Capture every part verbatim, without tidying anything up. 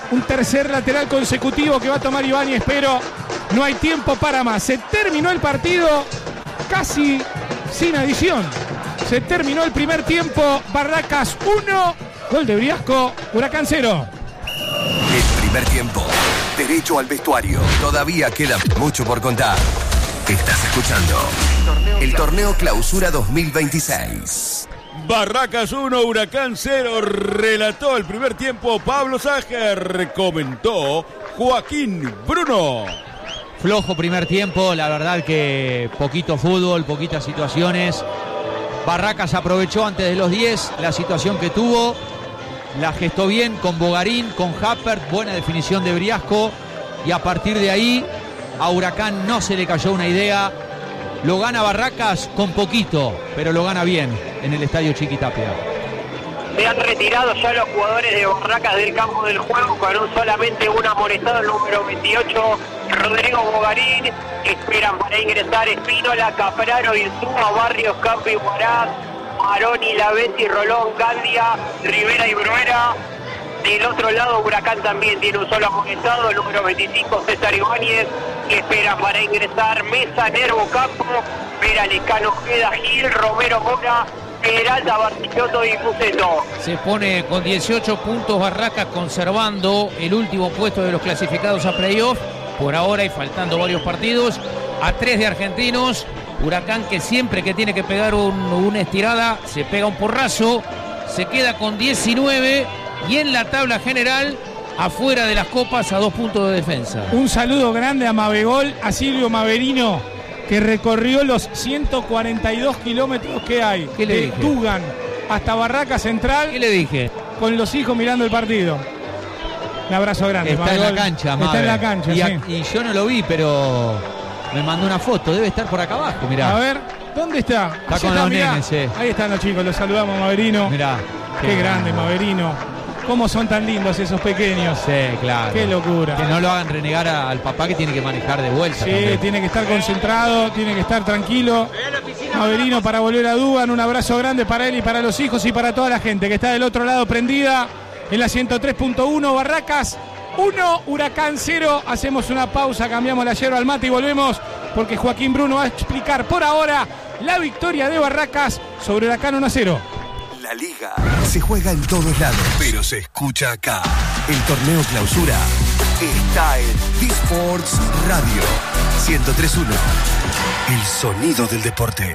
un tercer lateral consecutivo que va a tomar Ibáñez, pero no hay tiempo para más. Se terminó el partido casi sin adición. Se terminó el primer tiempo. Barracas uno, gol de Briasco, Huracán cero. El primer tiempo, derecho al vestuario. Todavía queda mucho por contar. Estás escuchando el Torneo Clausura dos mil veintiséis. Barracas uno, Huracán cero. Relató el primer tiempo Pablo Ságer. Comentó Joaquín Bruno. Flojo primer tiempo, la verdad que poquito fútbol, poquitas situaciones. Barracas aprovechó antes de los diez la situación que tuvo. La gestó bien con Bogarín, con Happert, buena definición de Briasco. Y a partir de ahí, a Huracán no se le cayó una idea. Lo gana Barracas con poquito, pero lo gana bien en el estadio Chiquitapia. Se han retirado ya los jugadores de Barracas del campo del juego con un solamente un amonestado, el número veintiocho, Rodrigo Bogarín. Esperan para ingresar Espínola, Capraro, Insúa, Barrios, Campi, Guaraz, Maroni, Lavetti, Rolón, Gandia, Rivera y Bruera. Del otro lado, Huracán también tiene un solo amonestado, el número veinticinco, César Ibáñez. Y esperan para ingresar Mesa, Nervo, Campo, Vera, Lescano, Ojeda, Gil, Romero, Mora, Peralta, Bartichotto y Puceto. Se pone con dieciocho puntos Barracas, conservando el último puesto de los clasificados a playoff por ahora y faltando varios partidos. A tres de Argentinos. Huracán, que siempre que tiene que pegar un, una estirada se pega un porrazo, se queda con diecinueve y en la tabla general afuera de las copas a dos puntos de defensa. Un saludo grande a Mabegol, a Silvio Maverino, que recorrió los ciento cuarenta y dos kilómetros que hay ¿Qué le de dije? Tugan hasta Barraca Central. ¿Qué le dije? Con los hijos mirando el partido. Un abrazo grande. Está Mabegol. en la cancha, Está Mabe. en la cancha, y, sí. a, y yo no lo vi, pero me mandó una foto. Debe estar por acá abajo, mirá. A ver, ¿dónde está? Está Allí con los mirá. nenes, eh. Ahí están los chicos, los saludamos, Maverino. Mirá. Qué, grande, Maverino. ¿Cómo son tan lindos esos pequeños? Sí, claro. Qué locura. Que no lo hagan renegar a, al papá que tiene que manejar de vuelta. Sí, también. tiene que estar concentrado, tiene que estar tranquilo. Maverino para volver a Dugan, un abrazo grande para él y para los hijos y para toda la gente que está del otro lado prendida en la ciento tres punto uno. Barracas uno, Huracán cero. Hacemos una pausa, cambiamos la yerba al mate y volvemos porque Joaquín Bruno va a explicar por ahora la victoria de Barracas sobre Huracán uno a cero. La liga se juega en todos lados, pero se escucha acá. El Torneo Clausura está en D-Sports Radio ciento tres punto uno. El sonido del deporte.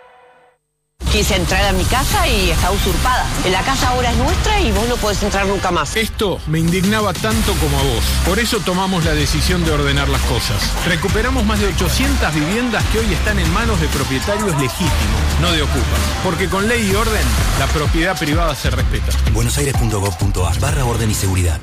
Quise entrar a mi casa y está usurpada. La casa ahora es nuestra y vos no podés entrar nunca más. Esto me indignaba tanto como a vos. Por eso tomamos la decisión de ordenar las cosas. Recuperamos más de ochocientas viviendas que hoy están en manos de propietarios legítimos, no de ocupas. Porque con ley y orden, la propiedad privada se respeta. buenosaires punto gov punto ar barra orden y seguridad.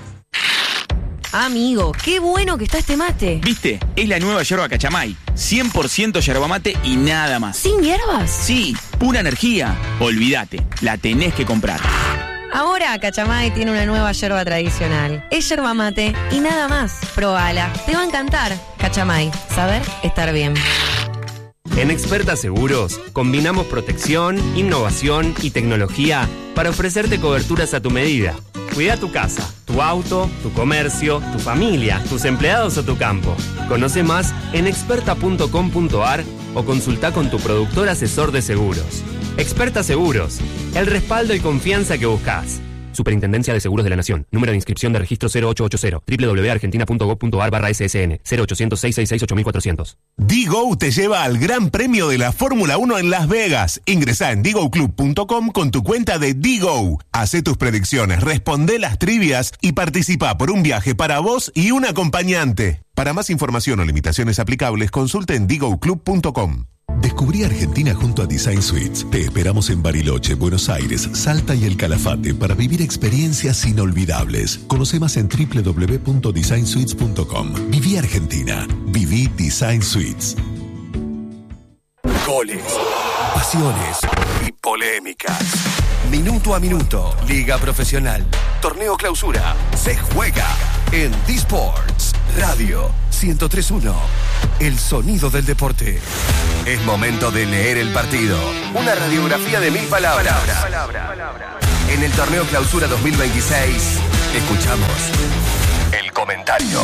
Amigo, qué bueno que está este mate. ¿Viste? Es la nueva yerba Cachamay. cien por ciento yerba mate y nada más. ¿Sin hierbas? Sí, pura energía. Olvídate, la tenés que comprar. Ahora Cachamay tiene una nueva yerba tradicional. Es yerba mate y nada más. Probala, te va a encantar. Cachamay, saber estar bien. En Experta Seguros, combinamos protección, innovación y tecnología para ofrecerte coberturas a tu medida. Cuida tu casa, tu auto, tu comercio, tu familia, tus empleados o tu campo. Conoce más en experta punto com punto ar o consulta con tu productor asesor de seguros. Experta Seguros, el respaldo y confianza que buscas. Superintendencia de Seguros de la Nación. Número de inscripción de registro cero ocho ocho cero. doble u doble u doble u punto argentina punto gov punto ar barra ese ese ene. cero ochocientos, seiscientos sesenta y seis, ocho mil cuatrocientos. D-Go te lleva al Gran Premio de la Fórmula uno en Las Vegas. Ingresá en digo club punto com con tu cuenta de D-Go. Hacé tus predicciones, responde las trivias y participa por un viaje para vos y un acompañante. Para más información o limitaciones aplicables, consulte en digo club punto com. Descubrí Argentina junto a Design Suites. Te esperamos en Bariloche, Buenos Aires, Salta y El Calafate para vivir experiencias inolvidables. Conoce más en doble u doble u doble u punto design suites punto com. Viví Argentina. Viví Design Suites. Goles, pasiones y polémicas. Minuto a minuto, Liga Profesional. Torneo Clausura. Se juega en D-Sports Radio ciento tres punto uno. El sonido del deporte. Es momento de leer el partido. Una radiografía de mil palabras. En el Torneo Clausura dos mil veintiséis, escuchamos comentario.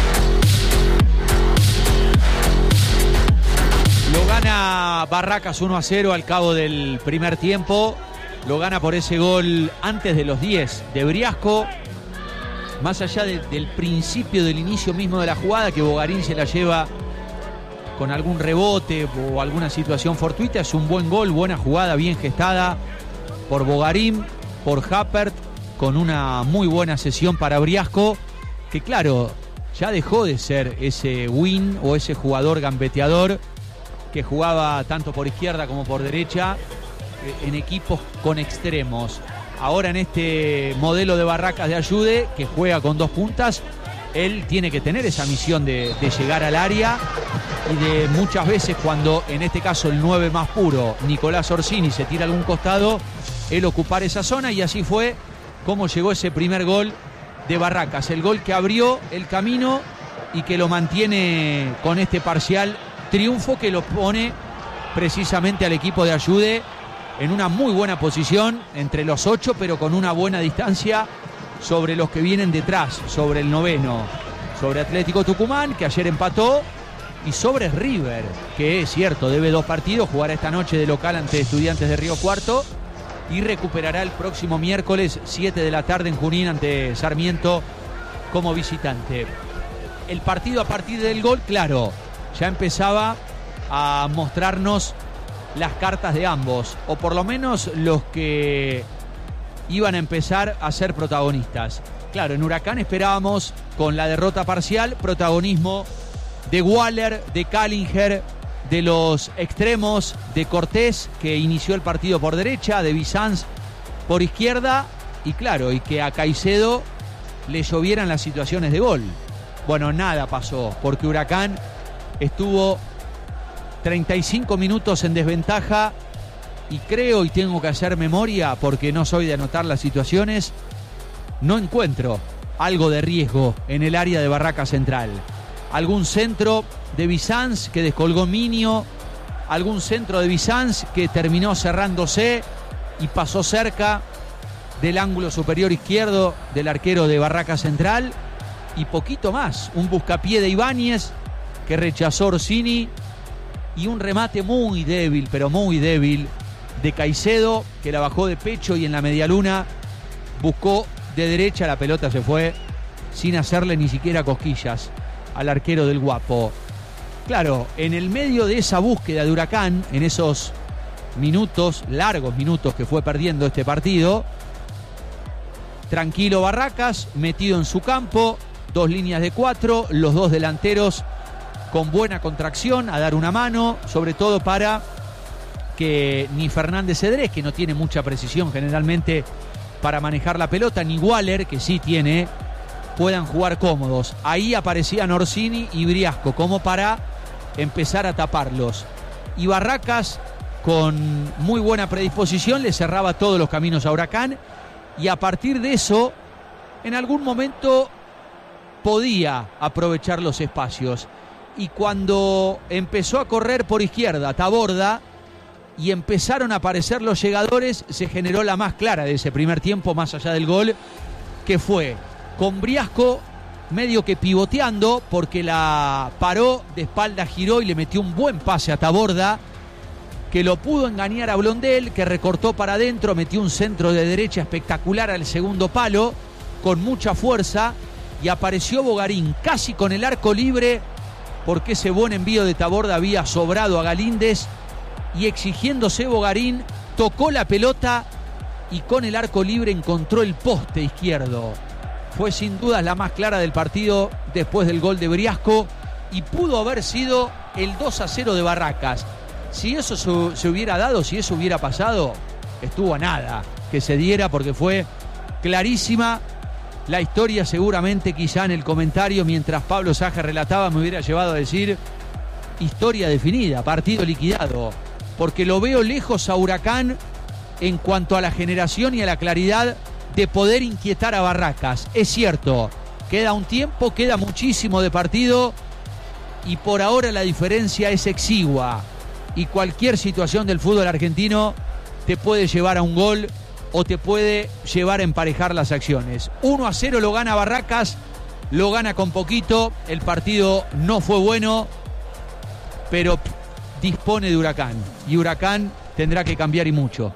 Lo gana Barracas uno a cero al cabo del primer tiempo. Lo gana por ese gol antes de los diez de Briasco. Más allá de, del principio, del inicio mismo de la jugada, que Bogarín se la lleva con algún rebote o alguna situación fortuita, es un buen gol, buena jugada, bien gestada por Bogarín, por Happert, con una muy buena sesión para Briasco, que claro, ya dejó de ser ese win o ese jugador gambeteador que jugaba tanto por izquierda como por derecha en equipos con extremos. Ahora en este modelo de Barracas de Ayude, que juega con dos puntas, él tiene que tener esa misión de, de llegar al área y de muchas veces cuando, en este caso el nueve más puro, Nicolás Orsini, se tira a algún costado, él ocupar esa zona, y así fue como llegó ese primer gol de Barracas. El gol que abrió el camino y que lo mantiene con este parcial triunfo, que lo pone precisamente al equipo de Ayude en una muy buena posición entre los ocho, pero con una buena distancia sobre los que vienen detrás, sobre el noveno, sobre Atlético Tucumán, que ayer empató, y sobre River, que es cierto, debe dos partidos, jugará esta noche de local ante Estudiantes de Río Cuarto y recuperará el próximo miércoles siete de la tarde en Junín ante Sarmiento como visitante. El partido a partir del gol, claro, ya empezaba a mostrarnos las cartas de ambos, o por lo menos los que iban a empezar a ser protagonistas. Claro, en Huracán esperábamos, con la derrota parcial, protagonismo de Waller, de Callinger, de los extremos, de Cortés, que inició el partido por derecha, de Bizanz por izquierda, y claro, y que a Caicedo le llovieran las situaciones de gol. Bueno, nada pasó, porque Huracán estuvo treinta y cinco minutos en desventaja, y creo, y tengo que hacer memoria porque no soy de anotar las situaciones, no encuentro algo de riesgo en el área de Barracas Central. Algún centro de Bizanz que descolgó Minio, algún centro de Bizanz que terminó cerrándose y pasó cerca del ángulo superior izquierdo del arquero de Barracas Central, y poquito más. Un buscapié de Ibáñez que rechazó Orsini, y un remate muy débil, pero muy débil, de Caicedo, que la bajó de pecho y en la medialuna buscó de derecha, la pelota se fue sin hacerle ni siquiera cosquillas al arquero del Guapo. Claro, en el medio de esa búsqueda de Huracán, en esos minutos, largos minutos que fue perdiendo este partido, tranquilo Barracas, metido en su campo, dos líneas de cuatro, los dos delanteros con buena contracción a dar una mano, sobre todo para que ni Fernández Cedrés, que no tiene mucha precisión generalmente para manejar la pelota, ni Waller, que sí tiene, puedan jugar cómodos. Ahí aparecían Orsini y Briasco como para empezar a taparlos. Y Barracas, con muy buena predisposición, le cerraba todos los caminos a Huracán, y a partir de eso, en algún momento podía aprovechar los espacios. Y cuando empezó a correr por izquierda Taborda y empezaron a aparecer los llegadores, se generó la más clara de ese primer tiempo, más allá del gol, que fue con Briasco medio que pivoteando, porque la paró de espalda, giró y le metió un buen pase a Taborda, que lo pudo engañar a Blondel, que recortó para adentro, metió un centro de derecha espectacular al segundo palo, con mucha fuerza, y apareció Bogarín casi con el arco libre, porque ese buen envío de Taborda había sobrado a Galíndez, y exigiéndose Bogarín, tocó la pelota y con el arco libre encontró el poste izquierdo. Fue sin duda la más clara del partido después del gol de Briasco, y pudo haber sido el dos a cero de Barracas. Si eso se hubiera dado, si eso hubiera pasado, estuvo a nada que se diera, porque fue clarísima la historia. Seguramente quizá en el comentario, mientras Pablo Saja relataba, me hubiera llevado a decir historia definida, partido liquidado, porque lo veo lejos a Huracán en cuanto a la generación y a la claridad de poder inquietar a Barracas. Es cierto, queda un tiempo, queda muchísimo de partido, y por ahora la diferencia es exigua, y cualquier situación del fútbol argentino te puede llevar a un gol o te puede llevar a emparejar las acciones. uno a cero lo gana Barracas lo gana con poquito, el partido no fue bueno, pero dispone de Huracán, y Huracán tendrá que cambiar y mucho.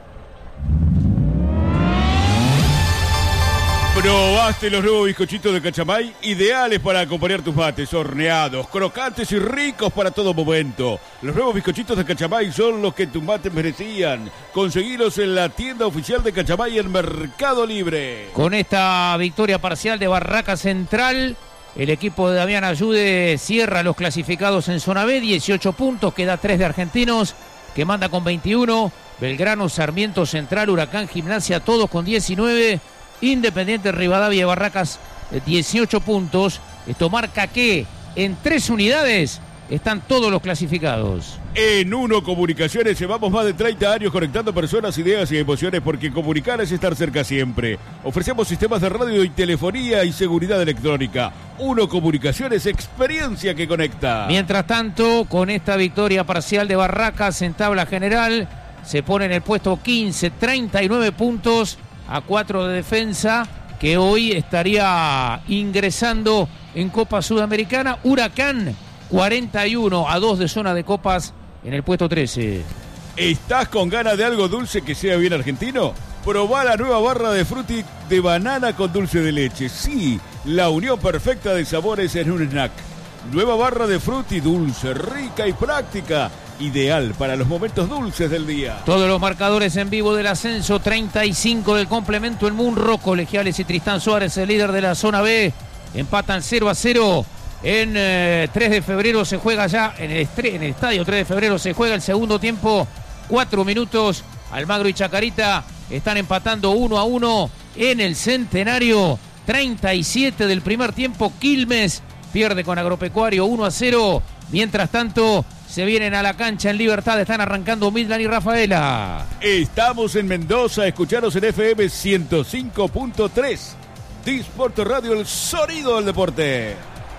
¿Probaste los nuevos bizcochitos de Cachamay? Ideales para acompañar tus mates, horneados, crocantes y ricos para todo momento. Los nuevos bizcochitos de Cachamay son los que tus mates merecían. Conseguilos en la tienda oficial de Cachamay en Mercado Libre. Con esta victoria parcial de Barraca Central, el equipo de Damián Ayude cierra los clasificados en zona B, dieciocho puntos, queda tres de Argentinos, que manda con veintiuno, Belgrano, Sarmiento, Central, Huracán, Gimnasia, todos con diecinueve, Independiente, Rivadavia y Barracas, dieciocho puntos. Esto marca que en tres unidades están todos los clasificados. En Uno Comunicaciones llevamos más de treinta años conectando personas, ideas y emociones, porque comunicar es estar cerca siempre. Ofrecemos sistemas de radio y telefonía y seguridad electrónica. Uno Comunicaciones, experiencia que conecta. Mientras tanto, con esta victoria parcial de Barracas en tabla general, se pone en el puesto quince, treinta y nueve puntos a cuatro de Defensa, que hoy estaría ingresando en Copa Sudamericana. Huracán, cuarenta y uno a dos de zona de copas en el puesto trece. ¿Estás con ganas de algo dulce que sea bien argentino? Probá la nueva barra de frutti de banana con dulce de leche. Sí, la unión perfecta de sabores en un snack. Nueva barra de frutti dulce, rica y práctica. Ideal para los momentos dulces del día. Todos los marcadores en vivo del ascenso, treinta y cinco del complemento el Munro, Colegiales y Tristán Suárez, el líder de la zona B, empatan cero a cero. En eh, tres de febrero se juega ya, en el, estre- en el estadio tres de febrero se juega el segundo tiempo, cuatro minutos. Almagro y Chacarita están empatando uno a uno en el Centenario. treinta y siete del primer tiempo, Quilmes pierde con Agropecuario uno a cero. Mientras tanto, se vienen a la cancha en Libertad, están arrancando Midland y Rafaela. Estamos en Mendoza, escucharos en F M ciento cinco punto tres. Disport Radio, el sonido del deporte.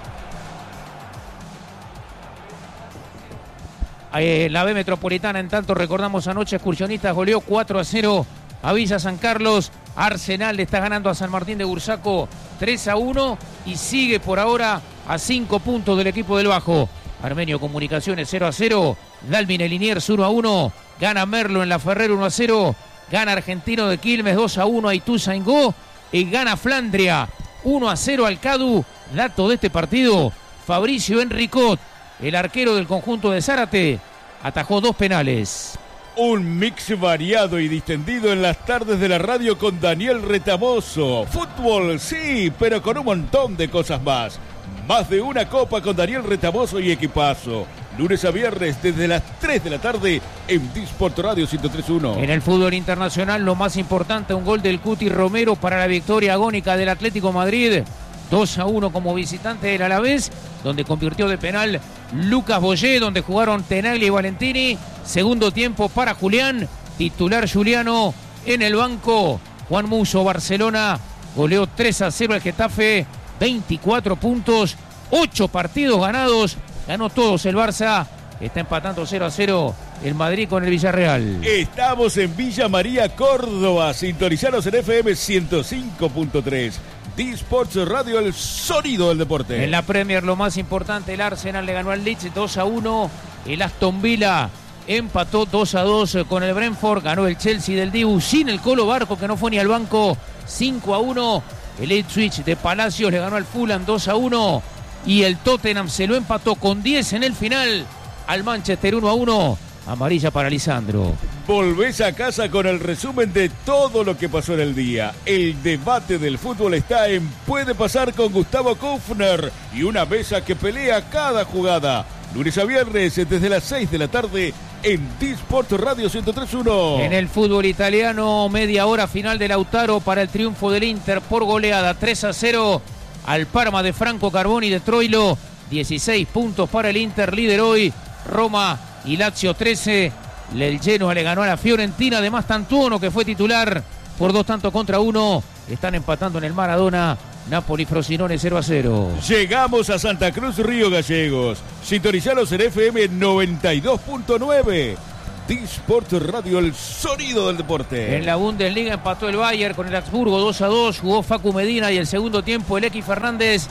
Eh, la B Metropolitana, en tanto, recordamos anoche, Excursionistas goleó cuatro a cero a Villa San Carlos. Arsenal le está ganando a San Martín de Bursaco tres a uno y sigue por ahora a cinco puntos del equipo del Bajo. Armenio Comunicaciones cero a cero, Dalvin de Liniers uno a uno, gana Merlo en la Ferrer uno a cero, gana Argentino de Quilmes dos a uno a Ituzaingó y gana Flandria uno a cero al Cadu. Dato de este partido, Fabricio Enricot, el arquero del conjunto de Zárate, atajó dos penales. Un mix variado y distendido en las tardes de la radio con Daniel Retamoso. Fútbol, sí, pero con un montón de cosas más. Más de una copa con Daniel Retamoso y equipazo. Lunes a viernes desde las tres de la tarde en Disport Radio ciento tres punto uno. En el fútbol internacional, lo más importante, un gol del Cuti Romero para la victoria agónica del Atlético Madrid. dos a uno como visitante del Alavés, donde convirtió de penal Lucas Boyé, donde jugaron Tenaglia y Valentini. Segundo tiempo para Julián, titular Juliano en el banco. Juan Musso, Barcelona, goleó tres a cero al Getafe, veinticuatro puntos, ocho partidos ganados, ganó todos el Barça, está empatando cero a cero el Madrid con el Villarreal. Estamos en Villa María, Córdoba, sintonizaros en F M ciento cinco punto tres. Disports Radio, el sonido del deporte. En la Premier, lo más importante, el Arsenal le ganó al Leeds dos a uno, el Aston Villa empató dos a dos con el Brentford, ganó el Chelsea del Dibu sin el Colo Barco, que no fue ni al banco, cinco a uno, el Ipswich de Palacios le ganó al Fulham dos a uno y el Tottenham se lo empató con diez en el final al Manchester uno a uno. Amarilla para Lisandro. Volvés a casa con el resumen de todo lo que pasó en el día. El debate del fútbol está en Puede Pasar con Gustavo Kufner y una mesa que pelea cada jugada. Lunes a viernes desde las seis de la tarde en Disport Radio ciento tres punto uno. En el fútbol italiano, media hora final de Lautaro para el triunfo del Inter por goleada tres a cero al Parma de Franco Carboni de Troilo. dieciséis puntos para el Inter, líder hoy. Roma y Lazio trece. El Genoa le ganó a la Fiorentina de Mastantuono, que fue titular por dos tantos contra uno. Están empatando en el Maradona. Napoli Frosinone cero a cero. Llegamos a Santa Cruz, Río Gallegos. Sintonizaros en F M noventa y dos punto nueve. Disport Radio, el sonido del deporte. En la Bundesliga empató el Bayern con el Augsburgo dos a dos. Jugó Facu Medina y el segundo tiempo el X Fernández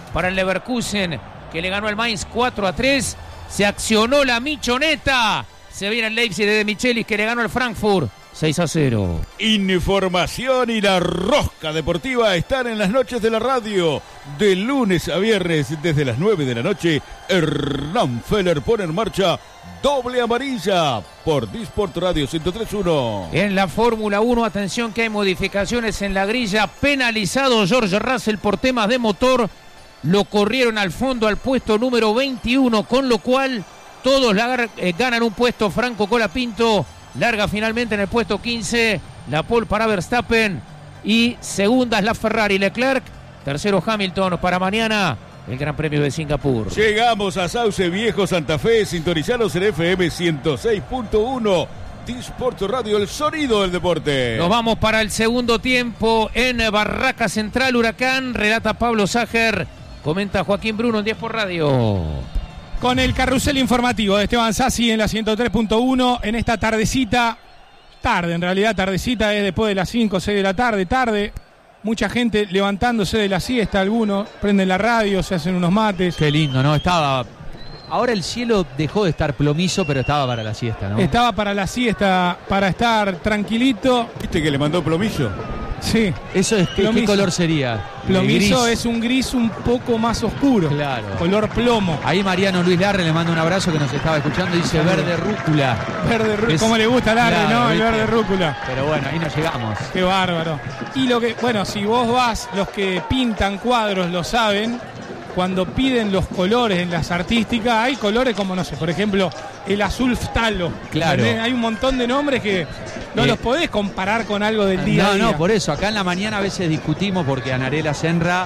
para el Leverkusen, que le ganó al Mainz cuatro a tres. Se accionó la michoneta. Se viene el Leipzig de Michelis, que le ganó al Frankfurt seis a cero. Información y la rosca deportiva están en las noches de la radio. De lunes a viernes, desde las nueve de la noche, Hernán Feller pone en marcha Doble Amarilla por Disport Radio ciento tres punto uno. En la Fórmula uno, atención que hay modificaciones en la grilla. Penalizado George Russell por temas de motor. Lo corrieron al fondo al puesto número veintiuno, con lo cual todos la, eh, ganan un puesto. Franco Colapinto larga finalmente en el puesto quince. La pole para Verstappen. Y segundas la Ferrari. Leclerc. Tercero Hamilton. Para mañana el Gran Premio de Singapur. Llegamos a Sauce Viejo, Santa Fe. Sintonizados en F M ciento seis punto uno. Disport Radio, el sonido del deporte. Nos vamos para el segundo tiempo en Barraca Central. Huracán. Relata Pablo Sager. Comenta Joaquín Bruno en diez por Radio. Con el carrusel informativo de Esteban Sassi en la ciento tres punto uno en esta tardecita, tarde en realidad, tardecita es después de las cinco o seis de la tarde, tarde, mucha gente levantándose de la siesta, algunos prenden la radio, se hacen unos mates. Qué lindo, ¿no? Estaba... Ahora el cielo dejó de estar plomizo, pero estaba para la siesta, ¿no? Estaba para la siesta, para estar tranquilito. ¿Viste que le mandó plomillo? Sí. Eso es, ¿qué, ¿qué color sería? Plomizo es un gris un poco más oscuro. Claro. Color plomo. Ahí Mariano Luis Larre le manda un abrazo, que nos estaba escuchando, dice verde rúcula. Verde rúcula. Como le gusta a Larre, claro, ¿no? El ¿viste? Verde rúcula. Pero bueno, ahí nos llegamos. Qué bárbaro. Y lo que, bueno, si vos vas, los que pintan cuadros lo saben, cuando piden los colores en las artísticas, hay colores como, no sé, por ejemplo, el azul ftalo. Claro. ¿Entendés? Hay un montón de nombres que no eh, los podés comparar con algo del día no, a día. No, no, por eso. Acá en la mañana a veces discutimos porque a Narela Senra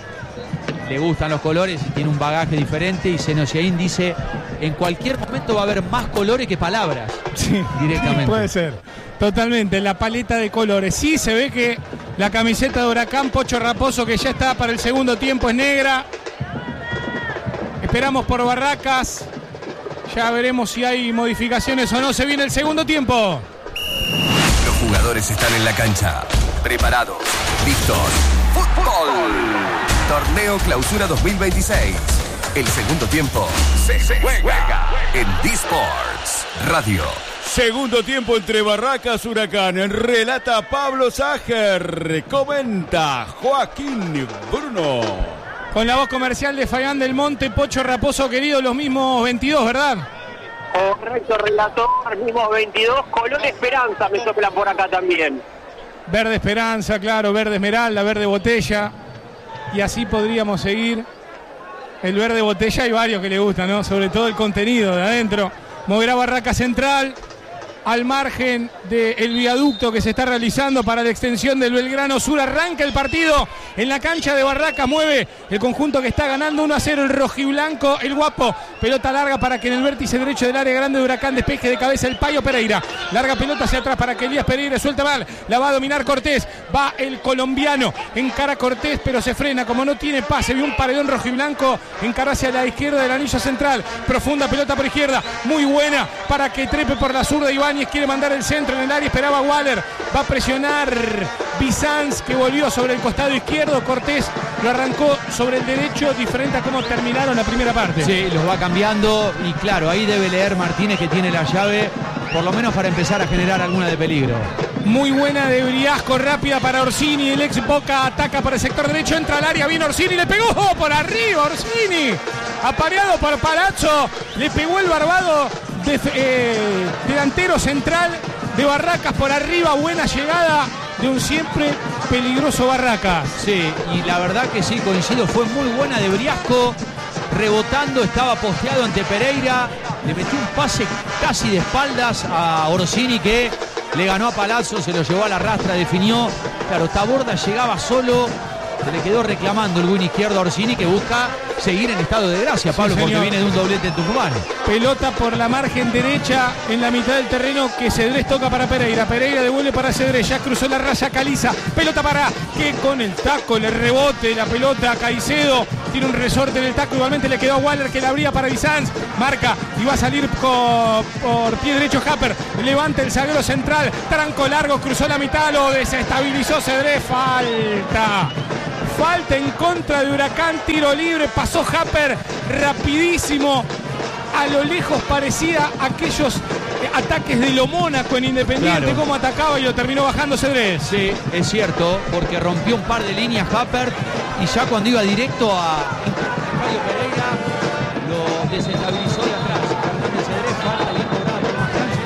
le gustan los colores y tiene un bagaje diferente, y Senociaín dice, en cualquier momento va a haber más colores que palabras. Sí, directamente. Sí, puede ser. Totalmente, la paleta de colores. Sí, se ve que la camiseta de Huracán, Pocho Raposo, que ya está para el segundo tiempo, es negra. Esperamos por Barracas. Ya veremos si hay modificaciones o no. Se viene el segundo tiempo. Los jugadores están en la cancha, preparados, listos. ¡Fútbol! Torneo Clausura dos mil veintiséis. El segundo tiempo se, se juega en Disports Radio. Segundo tiempo entre Barracas Huracán. Relata Pablo Sager. Comenta Joaquín Bruno. Con la voz comercial de Fabián del Monte, Pocho Raposo, querido, los mismos veintidós, ¿verdad? Correcto, relator, mismos veintidós. Color Esperanza me sopla por acá también. Verde Esperanza, claro, verde Esmeralda, verde Botella. Y así podríamos seguir. El verde Botella hay varios que le gustan, ¿no? Sobre todo el contenido de adentro. Moverá Barraca Central al margen del viaducto que se está realizando para la extensión del Belgrano Sur. Arranca el partido en la cancha de Barracas. Mueve el conjunto que está ganando uno a cero, el rojiblanco, el guapo. Pelota larga para que en el vértice derecho del área grande de Huracán despeje de cabeza el Payo Pereira. Larga pelota hacia atrás para que Elías Pereira suelta mal. La va a dominar Cortés. Va el colombiano. Encara Cortés, pero se frena. Como no tiene pase, vio un paredón rojiblanco. Encara hacia la izquierda del anillo central. Profunda pelota por izquierda. Muy buena para que trepe por la zurda. Iván quiere mandar el centro en el área, esperaba Waller, va a presionar Bizanz, que volvió sobre el costado izquierdo. Cortés lo arrancó sobre el derecho, diferente a cómo terminaron la primera parte. Sí, los va cambiando, y claro, ahí debe leer Martínez, que tiene la llave, por lo menos para empezar a generar alguna de peligro. Muy buena de Briasco, rápida para Orsini, el ex Boca ataca por el sector derecho, entra al área, viene Orsini, le pegó por arriba Orsini, apareado por Palazzo, le pegó el barbado de, eh, delantero central de Barracas por arriba. Buena llegada de un siempre peligroso Barracas. Sí, y la verdad que sí, coincido, fue muy buena de Briasco, rebotando, estaba posteado ante Pereira, le metió un pase casi de espaldas a Orsini, que le ganó a Palazzo, se lo llevó a la rastra, definió. Claro, Taborda llegaba solo, se le quedó reclamando el win izquierdo a Orsini, que busca seguir en estado de gracia, Pablo, sí, porque viene de un doblete en Tucumán. Pelota por la margen derecha en la mitad del terreno, que Cedrés toca para Pereira. Pereira devuelve para Cedrés, ya cruzó la raya Caliza. Pelota para que con el taco le rebote la pelota a Caicedo. Tiene un resorte en el taco, igualmente le quedó a Waller, que la abría para Bizanz. Marca y va a salir con, por pie derecho Happer. Levanta el zaguero central, tranco largo, cruzó la mitad, lo desestabilizó Cedrés. Falta. falta en contra de Huracán, tiro libre, pasó Happer rapidísimo. A lo lejos parecía aquellos ataques de lo Mónaco en Independiente, Claro. cómo atacaba y lo terminó bajando Cedrés. Sí, es cierto, porque rompió un par de líneas Happer y ya cuando iba directo a Mario Pereira lo desestabilizó de atrás. Fernández Cedrés, falta bien cobrada por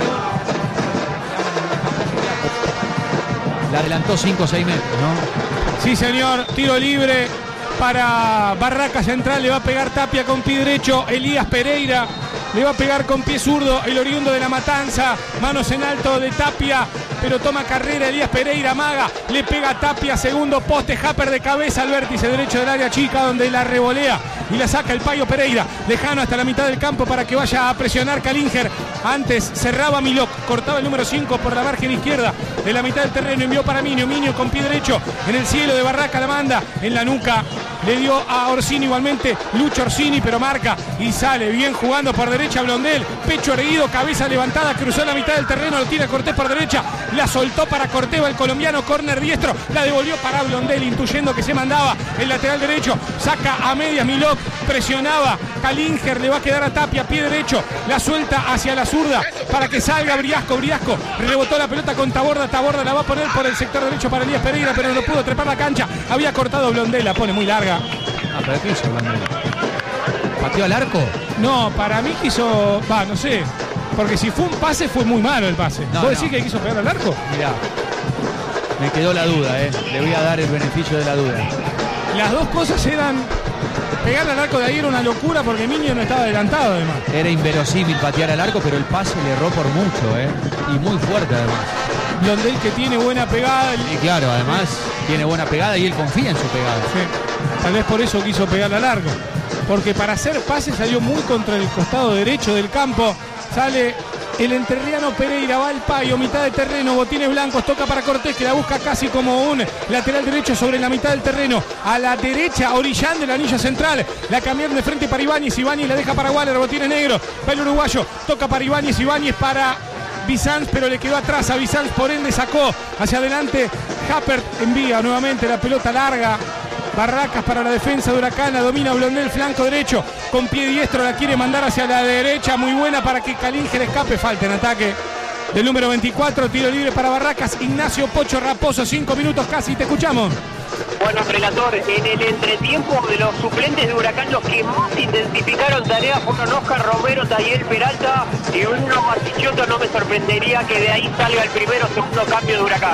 Mastrangelo. La adelantó cinco o seis metros, ¿no? Sí, señor, tiro libre para Barraca Central, le va a pegar Tapia con pie derecho, Elías Pereira le va a pegar con pie zurdo, el oriundo de La Matanza, manos en alto de Tapia, pero toma carrera Elías Pereira, maga, le pega Tapia, segundo poste, Happer de cabeza al vértice derecho del área chica, donde la revolea y la saca el Payo Pereira, lejano hasta la mitad del campo para que vaya a presionar Kalinger. Antes cerraba Milok, cortaba el número cinco por la margen izquierda de la mitad del terreno, envió para Minio, Minio con pie derecho en el cielo de Barraca, la manda en la nuca, le dio a Orsini igualmente, Lucho Orsini, pero marca y sale bien jugando por derecha Blondel, pecho erguido, cabeza levantada, cruzó la mitad del terreno, lo tira Cortés por derecha, la soltó para Cortés, el colombiano, córner diestro, la devolvió para Blondel, intuyendo que se mandaba el lateral derecho, saca a medias Milok, presionaba Kalinger, le va a quedar a Tapia, pie derecho, la suelta hacia la zurda para que salga Briasco, Briasco rebotó la pelota con Taborda, Taborda la va a poner por el sector derecho para Elías Pereira, pero no pudo trepar la cancha, había cortado Blondel, la pone muy larga. Ah, pero ¿qué hizo Blondel? ¿Pateó al arco? No, para mí quiso, va, no sé, porque si fue un pase fue muy malo el pase. No, ¿Vos no. decís que quiso pegar al arco? Mirá, me quedó la duda, eh. Le voy a dar el beneficio de la duda. Las dos cosas eran, pegar al arco de ahí era una locura porque Miño no estaba adelantado además. Era inverosímil patear al arco, pero el pase le erró por mucho, eh. Y muy fuerte además. Blondel que tiene buena pegada. Y claro, además tiene buena pegada y él confía en su pegada. Sí, tal vez por eso quiso pegar al arco. Porque para hacer pase salió muy contra el costado derecho del campo. Sale el entrerriano Pereira, va al Payo, mitad de terreno, botines blancos, toca para Cortés que la busca casi como un lateral derecho sobre la mitad del terreno. A la derecha, orillando el anillo central. La cambiaron de frente para Ibáñez, Ibáñez la deja para Waller, botines negros. Va el uruguayo, toca para Ibáñez, Ibáñez para Bizanz, pero le quedó atrás a Bizanz, por ende sacó hacia adelante. Happer envía nuevamente la pelota larga. Barracas para la defensa de Huracán, la domina Blondel, flanco derecho, con pie diestro la quiere mandar hacia la derecha, muy buena para que Kalinger escape, falta en ataque del número veinticuatro, tiro libre para Barracas, Ignacio Pocho Raposo, cinco minutos casi, te escuchamos. Bueno, relator, en el entretiempo de los suplentes de Huracán, los que más intensificaron tareas fueron Oscar Romero, Tayel Peralta y Bruno Martichotto. No me sorprendería que de ahí salga el primero o segundo cambio de Huracán.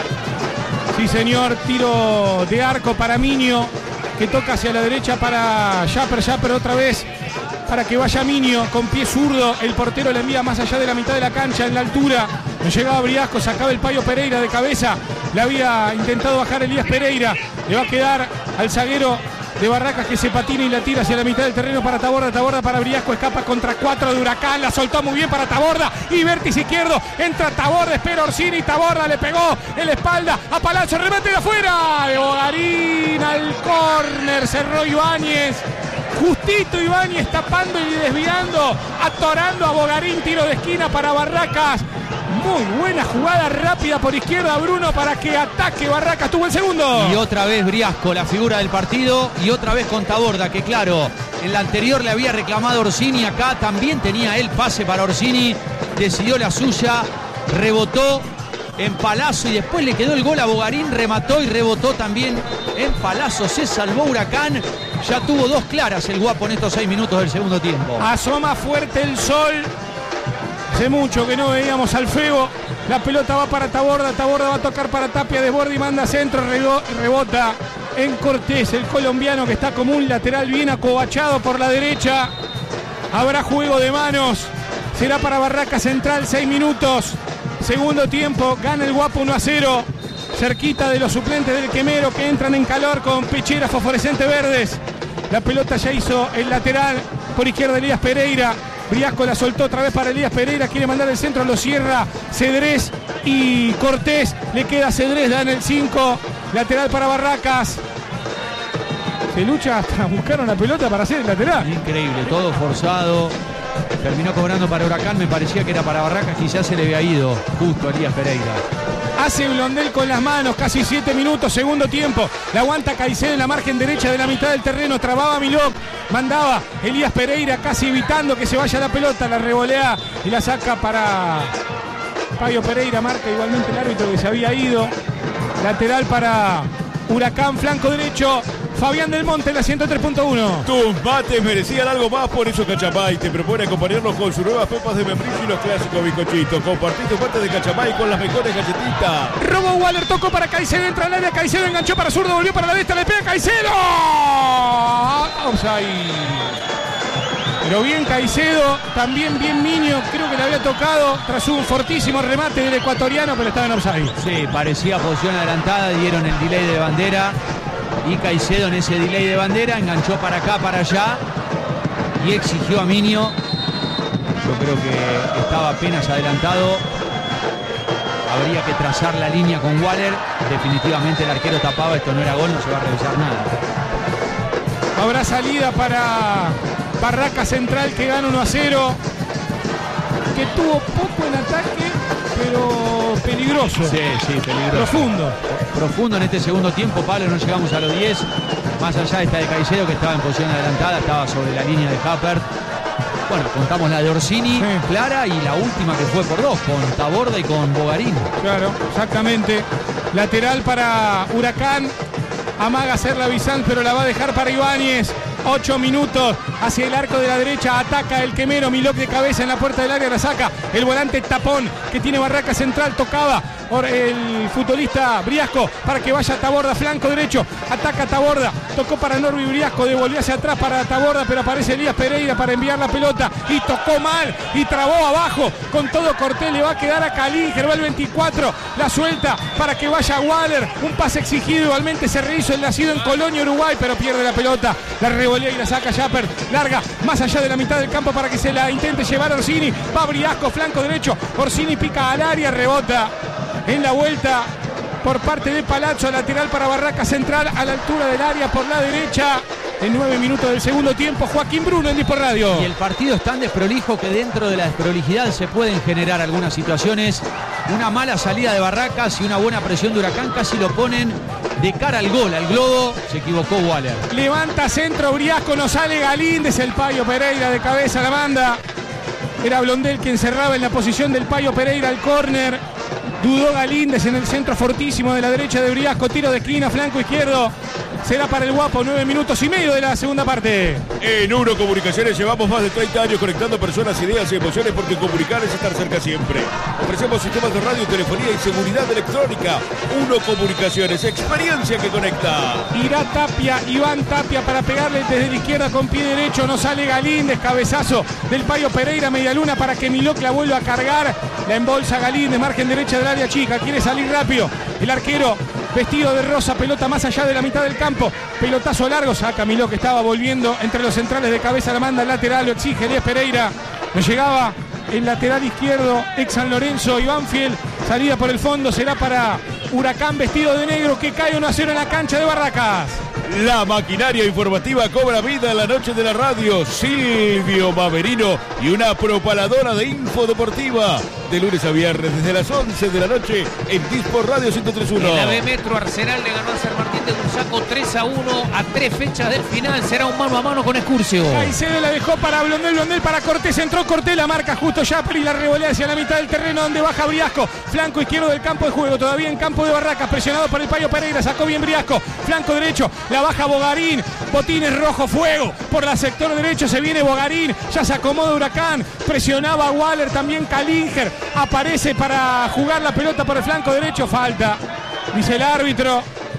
Sí, señor, tiro de arco para Minio, que toca hacia la derecha para Yapper, Yapper otra vez, para que vaya Minio con pie zurdo, el portero le envía más allá de la mitad de la cancha, en la altura, no llegaba Briasco, sacaba el Payo Pereira de cabeza, le había intentado bajar Elías Pereira, le va a quedar al zaguero de Barracas que se patina y la tira hacia la mitad del terreno para Taborda, Taborda para Briasco, escapa contra cuatro de Huracán, la soltó muy bien para Taborda y vértice izquierdo, entra Taborda, espera Orsini, Taborda le pegó en la espalda a Palazzo, remate de afuera de Bogarín al córner, cerró Ibáñez, justito Ibáñez tapando y desviando, atorando a Bogarín, tiro de esquina para Barracas. Muy buena jugada rápida por izquierda, Bruno, para que ataque Barracas. Tuvo el segundo. Y otra vez Briasco, la figura del partido, y otra vez con Taborda, que claro, en la anterior le había reclamado Orsini, acá también tenía él pase para Orsini, decidió la suya, rebotó en Palazzo y después le quedó el gol a Bogarín, remató y rebotó también en Palazzo, se salvó Huracán, ya tuvo dos claras el guapo en estos seis minutos del segundo tiempo. Asoma fuerte el sol. Hace mucho que no veíamos al Febo. La pelota va para Taborda. Taborda va a tocar para Tapia. Desborda y manda centro. Rebota en Cortés, el colombiano que está como un lateral bien acobachado por la derecha. Habrá juego de manos. Será para Barraca Central. Seis minutos. Segundo tiempo. Gana el guapo uno a cero. Cerquita de los suplentes del Quemero que entran en calor con pecheras fosforescentes verdes. La pelota ya hizo el lateral. Por izquierda Elías Pereira. Briasco la soltó otra vez para Elías Pereira, quiere mandar el centro, lo cierra Cedrés y Cortés, le queda Cedrés, da en el cinco, lateral para Barracas. Se lucha hasta buscaron la pelota para hacer el lateral. Increíble, todo forzado, terminó cobrando para Huracán, me parecía que era para Barracas, quizás se le había ido justo a Elías Pereira. Hace Blondel con las manos, casi siete minutos, segundo tiempo. La aguanta Caicedo en la margen derecha de la mitad del terreno. Trababa Milok, mandaba Elías Pereira casi evitando que se vaya la pelota. La revolea y la saca para Payo Pereira. Marca igualmente el árbitro que se había ido. Lateral para Huracán, flanco derecho. Fabián del Monte en la ciento tres punto uno. Tus mates merecían algo más, por eso Cachamay te propone acompañarlos con sus nuevas pepas de membrillo y los clásicos bizcochitos. Compartí tus mates de Cachamay con las mejores galletitas. Robo Waller, tocó para Caicedo, entra al área, Caicedo enganchó para zurdo, volvió para la derecha, le pega Caicedo. Offside. Pero bien Caicedo, también bien Miño, creo que le había tocado tras un fortísimo remate del ecuatoriano, pero estaba en offside. Sí, parecía posición adelantada, dieron el delay de bandera. Y Caicedo en ese delay de bandera enganchó para acá, para allá y exigió a Miño. Yo creo que estaba apenas adelantado. Habría que trazar la línea con Waller. Definitivamente el arquero tapaba, esto no era gol, no se va a revisar nada. Habrá salida para Barraca Central que gana uno a cero. Que tuvo poco en ataque, pero peligroso. Sí, sí, peligroso. Profundo. Profundo en este segundo tiempo, Pablo, no llegamos a los diez. Más allá está de Caicedo, que estaba en posición adelantada, estaba sobre la línea de Happert. Bueno, contamos la de Orsini, sí, clara, y la última que fue por dos, con Taborda y con Bogarín. Claro, exactamente. Lateral para Huracán. Amaga hacer la Bizán, pero la va a dejar para Ibáñez. Ocho minutos hacia el arco de la derecha. Ataca el quemero. Milok de cabeza en la puerta del área. La saca el volante tapón que tiene Barraca Central. Tocaba el futbolista Briasco para que vaya Taborda, flanco derecho. Ataca Taborda. Tocó para Norby Briasco. Devolvió hacia atrás para Taborda, pero aparece Elías Pereira para enviar la pelota. Y tocó mal. Y trabó abajo. Con todo Cortés le va a quedar a Calínger. Va el veinticuatro. La suelta para que vaya Waller. Un pase exigido. Igualmente se rehizo el nacido en Colonia, Uruguay, pero pierde la pelota. La revolea y la saca Japper. Larga más allá de la mitad del campo para que se la intente llevar Orsini. Va Briasco, flanco derecho. Orsini pica al área, rebota en la vuelta por parte de Palazzo, lateral para Barraca Central a la altura del área por la derecha. En nueve minutos del segundo tiempo, Joaquín Bruno en Dispor Radio. Y el partido es tan desprolijo que dentro de la desprolijidad se pueden generar algunas situaciones. Una mala salida de Barracas y una buena presión de Huracán casi lo ponen de cara al gol, al globo. Se equivocó Waller. Levanta centro Briasco, no sale Galíndez, el Payo Pereira de cabeza la manda. Era Blondel quien cerraba en la posición del Payo Pereira al córner. Dudó Galíndez en el centro fortísimo de la derecha de Briasco. Tiro de esquina, flanco izquierdo. Será para el Guapo, nueve minutos y medio de la segunda parte. En Uno Comunicaciones llevamos más de treinta años conectando personas, ideas y emociones, porque comunicar es estar cerca siempre. Ofrecemos sistemas de radio, telefonía y seguridad electrónica. Uno Comunicaciones, experiencia que conecta. Irá Tapia, Iván Tapia para pegarle desde la izquierda con pie derecho. No sale Galíndez, cabezazo del Payo Pereira, media luna para que Milok la vuelva a cargar. La embolsa Galíndez, margen derecha del área chica. Quiere salir rápido el arquero. Vestido de rosa, pelota más allá de la mitad del campo. Pelotazo largo, saca Milok que estaba volviendo entre los centrales de cabeza, la manda al lateral, lo exige Elías Pereira. No llegaba el lateral izquierdo, ex San Lorenzo y Banfield. Salida por el fondo, será para Huracán vestido de negro que cae uno a cero en la cancha de Barracas. La maquinaria informativa cobra vida en la noche de la radio. Silvio Maverino y una propaladora de info deportiva. De lunes a viernes desde las once de la noche en Dispor Radio ciento tres punto uno. En la B Metro Arsenal le ganó a San Martín de Bursaco tres a uno a tres fechas del final. Será un mano a mano con Excursio. Caicedo la dejó para Blondel, Blondel para Cortés. Entró Cortés, la marca justo Japper y la revolea hacia la mitad del terreno donde baja Briasco. Flanco izquierdo del campo de juego, todavía en campo de Barracas, presionado por el Payo Pereira. Sacó bien Briasco, flanco derecho, la baja Bogarín. Botines rojo, fuego por la sector derecho. Se viene Bogarín, ya se acomoda Huracán. Presionaba a Waller, también Calínger. Aparece para jugar la pelota por el flanco derecho. Falta, dice el árbitro.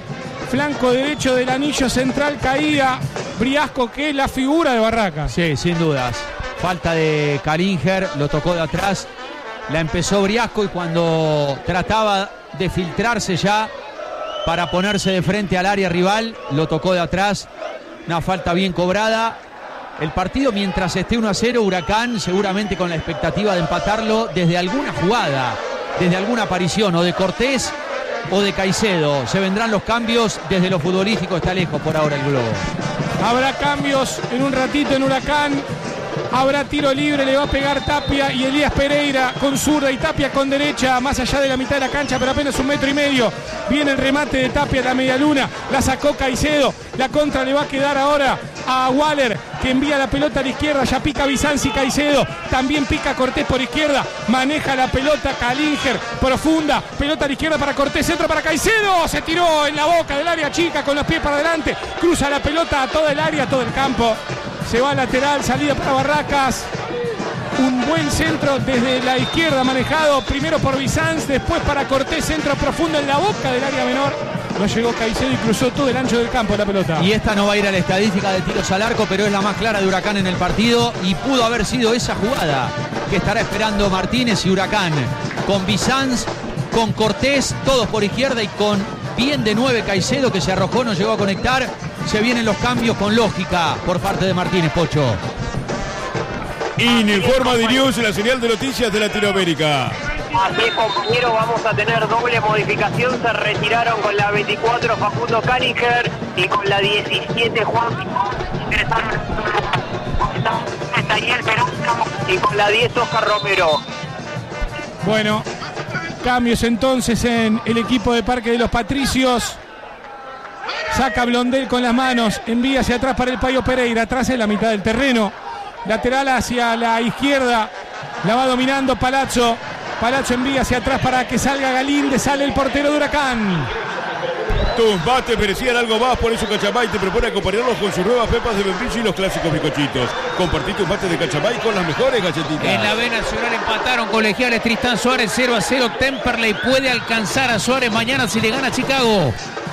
Flanco derecho del anillo central, caída. Briasco, que es la figura de Barracas. Sí, sin dudas. Falta de Calínger, lo tocó de atrás. La empezó Briasco y cuando trataba de filtrarse ya para ponerse de frente al área rival, lo tocó de atrás. Una falta bien cobrada. El partido, mientras esté uno a cero, Huracán seguramente con la expectativa de empatarlo desde alguna jugada, desde alguna aparición, o de Cortés o de Caicedo. Se vendrán los cambios, desde lo futbolístico está lejos por ahora el globo. Habrá cambios en un ratito en Huracán. Habrá tiro libre, le va a pegar Tapia y Elías Pereira con zurda y Tapia con derecha, más allá de la mitad de la cancha, pero apenas un metro y medio. Viene el remate de Tapia a la media luna, la sacó Caicedo, la contra le va a quedar ahora a Waller, que envía la pelota a la izquierda, ya pica Bizanzi, Caicedo, también pica Cortés por izquierda, maneja la pelota Calinger, profunda, pelota a la izquierda para Cortés, centro para Caicedo, se tiró en la boca del área chica con los pies para adelante, cruza la pelota a toda el área, todo el campo, se va lateral, salida para Barracas. Un buen centro desde la izquierda manejado primero por Bizanz, después para Cortés, centro profundo en la boca del área menor. No llegó Caicedo y cruzó todo el ancho del campo la pelota. Y esta no va a ir a la estadística de tiros al arco, pero es la más clara de Huracán en el partido y pudo haber sido esa jugada que estará esperando Martínez y Huracán. Con Bizanz, con Cortés, todos por izquierda y con bien de nueve Caicedo, que se arrojó, no llegó a conectar. Se vienen los cambios con lógica por parte de Martínez, Pocho. Informa de News, la señal de noticias de Latinoamérica. Así, compañero, vamos a tener doble modificación. Se retiraron con la veinticuatro Facundo Caniger y con la diecisiete Juan. Ingresaron y con la diez Oscar Romero. Bueno, cambios entonces en el equipo de Parque de los Patricios. Saca Blondel con las manos, envía hacia atrás para el Payo Pereira, atrás en la mitad del terreno. Lateral hacia la izquierda, la va dominando Palazzo. Palazzo envía hacia atrás para que salga Galíndez, sale el portero de Huracán. Tus bates merecían algo más, por eso Cachamay te propone acompañarlos con sus nuevas pepas de membrillo y los clásicos bizcochitos. Compartí tus bates de Cachamay con las mejores galletitas. En la B Nacional empataron Colegiales, Tristán Suárez cero a cero. Temperley puede alcanzar a Suárez mañana si le gana a Chicago.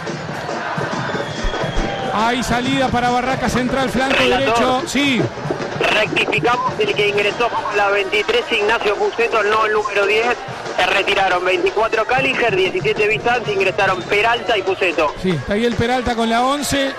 Hay salida para Barraca Central, flanco derecho. Sí. Rectificamos, el que ingresó con la veintitrés, Ignacio Puceto, no el número diez. Se retiraron veinticuatro Caliger, diecisiete Bizanz, ingresaron Peralta y Puceto. Sí, Taguiel Peralta con la once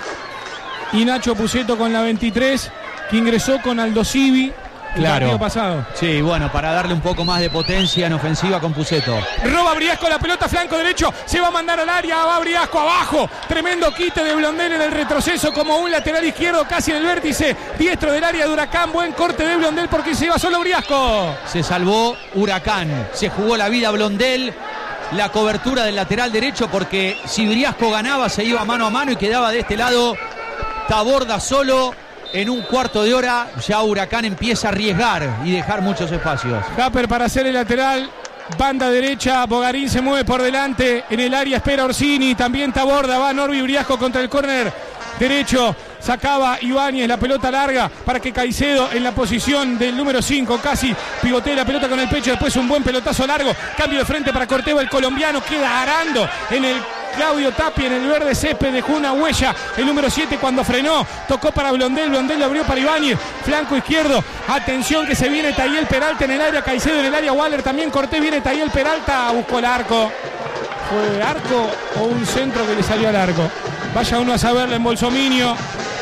y Nacho Puceto con la veintitrés, que ingresó con Aldo Civi. Claro. El partido pasado. Sí, bueno, para darle un poco más de potencia en ofensiva con Puceto. Roba Briasco la pelota, flanco derecho, se va a mandar al área, va Briasco abajo. Tremendo quite de Blondel en el retroceso como un lateral izquierdo, casi en el vértice diestro del área de Huracán. Buen corte de Blondel porque se iba solo Briasco. Se salvó Huracán, se jugó la vida Blondel. La cobertura del lateral derecho porque si Briasco ganaba se iba mano a mano y quedaba de este lado Taborda solo. En un cuarto de hora ya Huracán empieza a arriesgar y dejar muchos espacios. Capper para hacer el lateral, banda derecha, Bogarín se mueve por delante, en el área espera Orsini, también Taborda, va Norby Briasco contra el córner derecho, sacaba Ibáñez la pelota larga para que Caicedo en la posición del número cinco casi pivotee la pelota con el pecho, después un buen pelotazo largo, cambio de frente para Corteva, el colombiano queda arando en el Claudio Tapia en el verde césped, dejó una huella el número siete cuando frenó, tocó para Blondel, Blondel lo abrió para Ibáñez, flanco izquierdo, atención que se viene Taguiel Peralta en el área, Caicedo en el área, Waller también, Cortés, viene Taguiel Peralta, buscó el arco, fue arco o un centro que le salió al arco, vaya uno a saberlo en Bolsominio.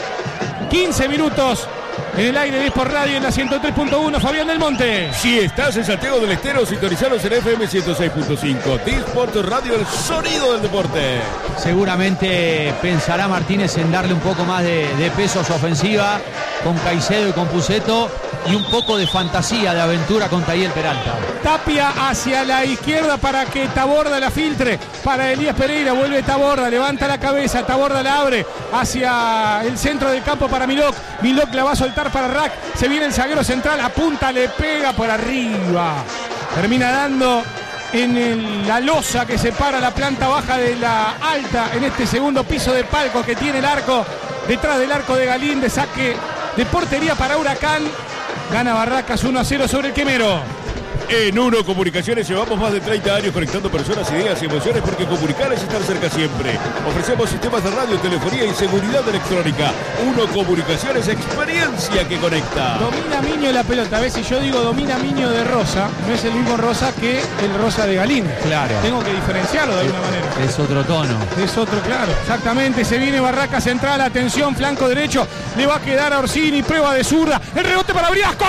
quince minutos en el aire de Sport Radio en la ciento tres punto uno, Fabián del Monte. Si estás en Santiago del Estero, sintonizalos en F M ciento seis punto cinco. Disport Radio, el sonido del deporte. Seguramente pensará Martínez en darle un poco más de, de peso a su ofensiva con Caicedo y con Puceto y un poco de fantasía, de aventura con Taguiel Peralta. Tapia hacia la izquierda para que Taborda la filtre para Elías Pereira, vuelve Taborda, levanta la cabeza, Taborda la abre hacia el centro del campo para Milok, Milok la va a soltar para Rack, se viene el zaguero central, apunta, le pega por arriba, termina dando en el, la losa que separa la planta baja de la alta en este segundo piso de palco que tiene el arco, detrás del arco de Galíndez, saque de portería para Huracán, gana Barracas uno a cero sobre el Quemero. En Uno Comunicaciones llevamos más de treinta años conectando personas, ideas y emociones porque comunicar es estar cerca siempre. Ofrecemos sistemas de radio, telefonía y seguridad electrónica. Uno Comunicaciones, experiencia que conecta. Domina Miño la pelota. A ver, si yo digo domina Miño de Rosa, no es el mismo Rosa que el Rosa de Galíndez. Claro. Tengo que diferenciarlo de alguna manera. Es otro tono. Es otro, claro. Exactamente. Se viene Barraca Central. Atención, flanco derecho. Le va a quedar a Orsini. Prueba de zurda. El rebote para Briasco.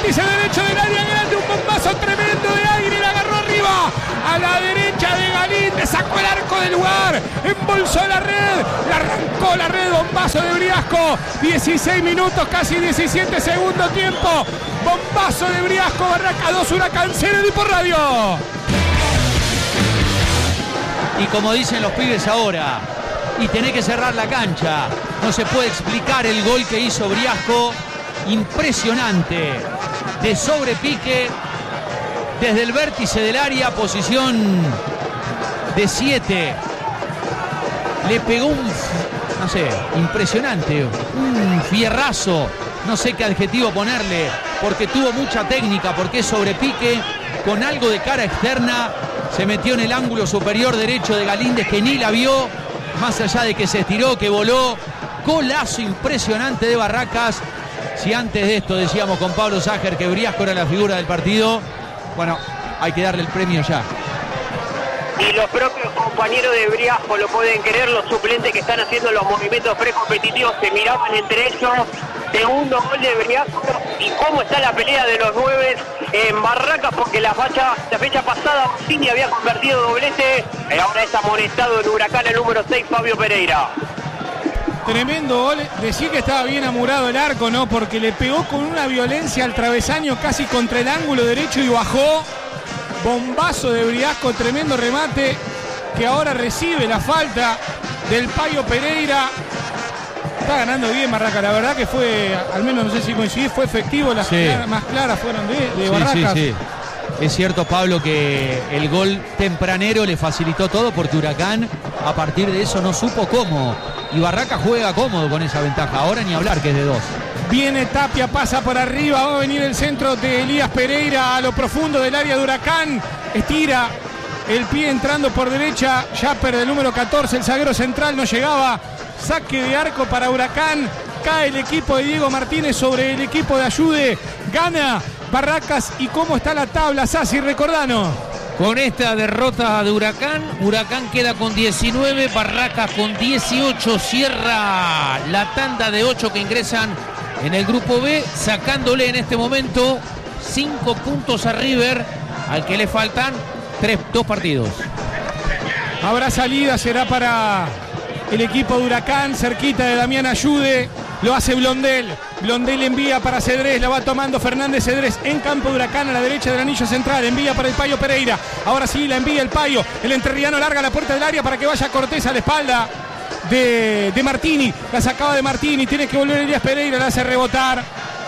vértice derecho del área grande, un bombazo tremendo de aire, la agarró arriba, a la derecha de Galíndez, sacó el arco del lugar, embolsó la red, la arrancó la red, bombazo de Briasco, dieciséis minutos, casi diecisiete segundos tiempo, bombazo de Briasco, Barraca dos, Huracán cero, y por radio. Y como dicen los pibes ahora, y tenés que cerrar la cancha, no se puede explicar el gol que hizo Briasco, impresionante, de sobrepique, desde el vértice del área, posición de siete, le pegó un, no sé, impresionante, un fierrazo, no sé qué adjetivo ponerle, porque tuvo mucha técnica, porque es sobrepique, con algo de cara externa, se metió en el ángulo superior derecho de Galíndez, que ni la vio, más allá de que se estiró, que voló, golazo impresionante de Barracas. Si antes de esto decíamos con Pablo Ságer que Briasco era la figura del partido, bueno, hay que darle el premio ya. Y los propios compañeros de Briasco lo pueden creer, los suplentes que están haciendo los movimientos precompetitivos se miraban entre ellos. Segundo gol de Briasco, y cómo está la pelea de los nueve en Barracas, porque la fecha, la fecha pasada Orsini había convertido doblete, y ahora es amonestado en Huracán el número seis, Fabio Pereira. Tremendo gol, decir que estaba bien amurado el arco, ¿no? Porque le pegó con una violencia al travesaño casi contra el ángulo derecho y bajó. Bombazo de Briasco, tremendo remate, que ahora recibe la falta del Payo Pereira. Está ganando bien Barracas, la verdad que fue, al menos no sé si coincidís, fue efectivo, las sí. claras, más claras fueron de, de sí, Barracas. Sí, sí. Es cierto, Pablo, que el gol tempranero le facilitó todo, porque Huracán a partir de eso no supo cómo, y Barracas juega cómodo con esa ventaja, ahora ni hablar que es de dos. Viene Tapia, pasa por arriba, va a venir el centro de Elías Pereira a lo profundo del área de Huracán, estira el pie entrando por derecha, Japper del número catorce, el zaguero central no llegaba, saque de arco para Huracán, cae el equipo de Diego Martínez sobre el equipo de Ayude, gana Barracas. ¿Y cómo está la tabla, Sassi? Recordano. Con esta derrota de Huracán, Huracán queda con diecinueve, Barracas con dieciocho, cierra la tanda de ocho que ingresan en el grupo B, sacándole en este momento cinco puntos a River, al que le faltan tres, dos partidos. Habrá salida, será para el equipo de Huracán, cerquita de Damián Ayude, lo hace Blondel, Blondel envía para Cedrés, la va tomando Fernández Cedrés en campo de Huracán a la derecha del anillo central, envía para el Payo Pereira, ahora sí la envía el Payo, el entrerriano larga la puerta del área para que vaya Cortés a la espalda de, de Martini, la sacaba de Martini, tiene que volver Elías Pereira, la hace rebotar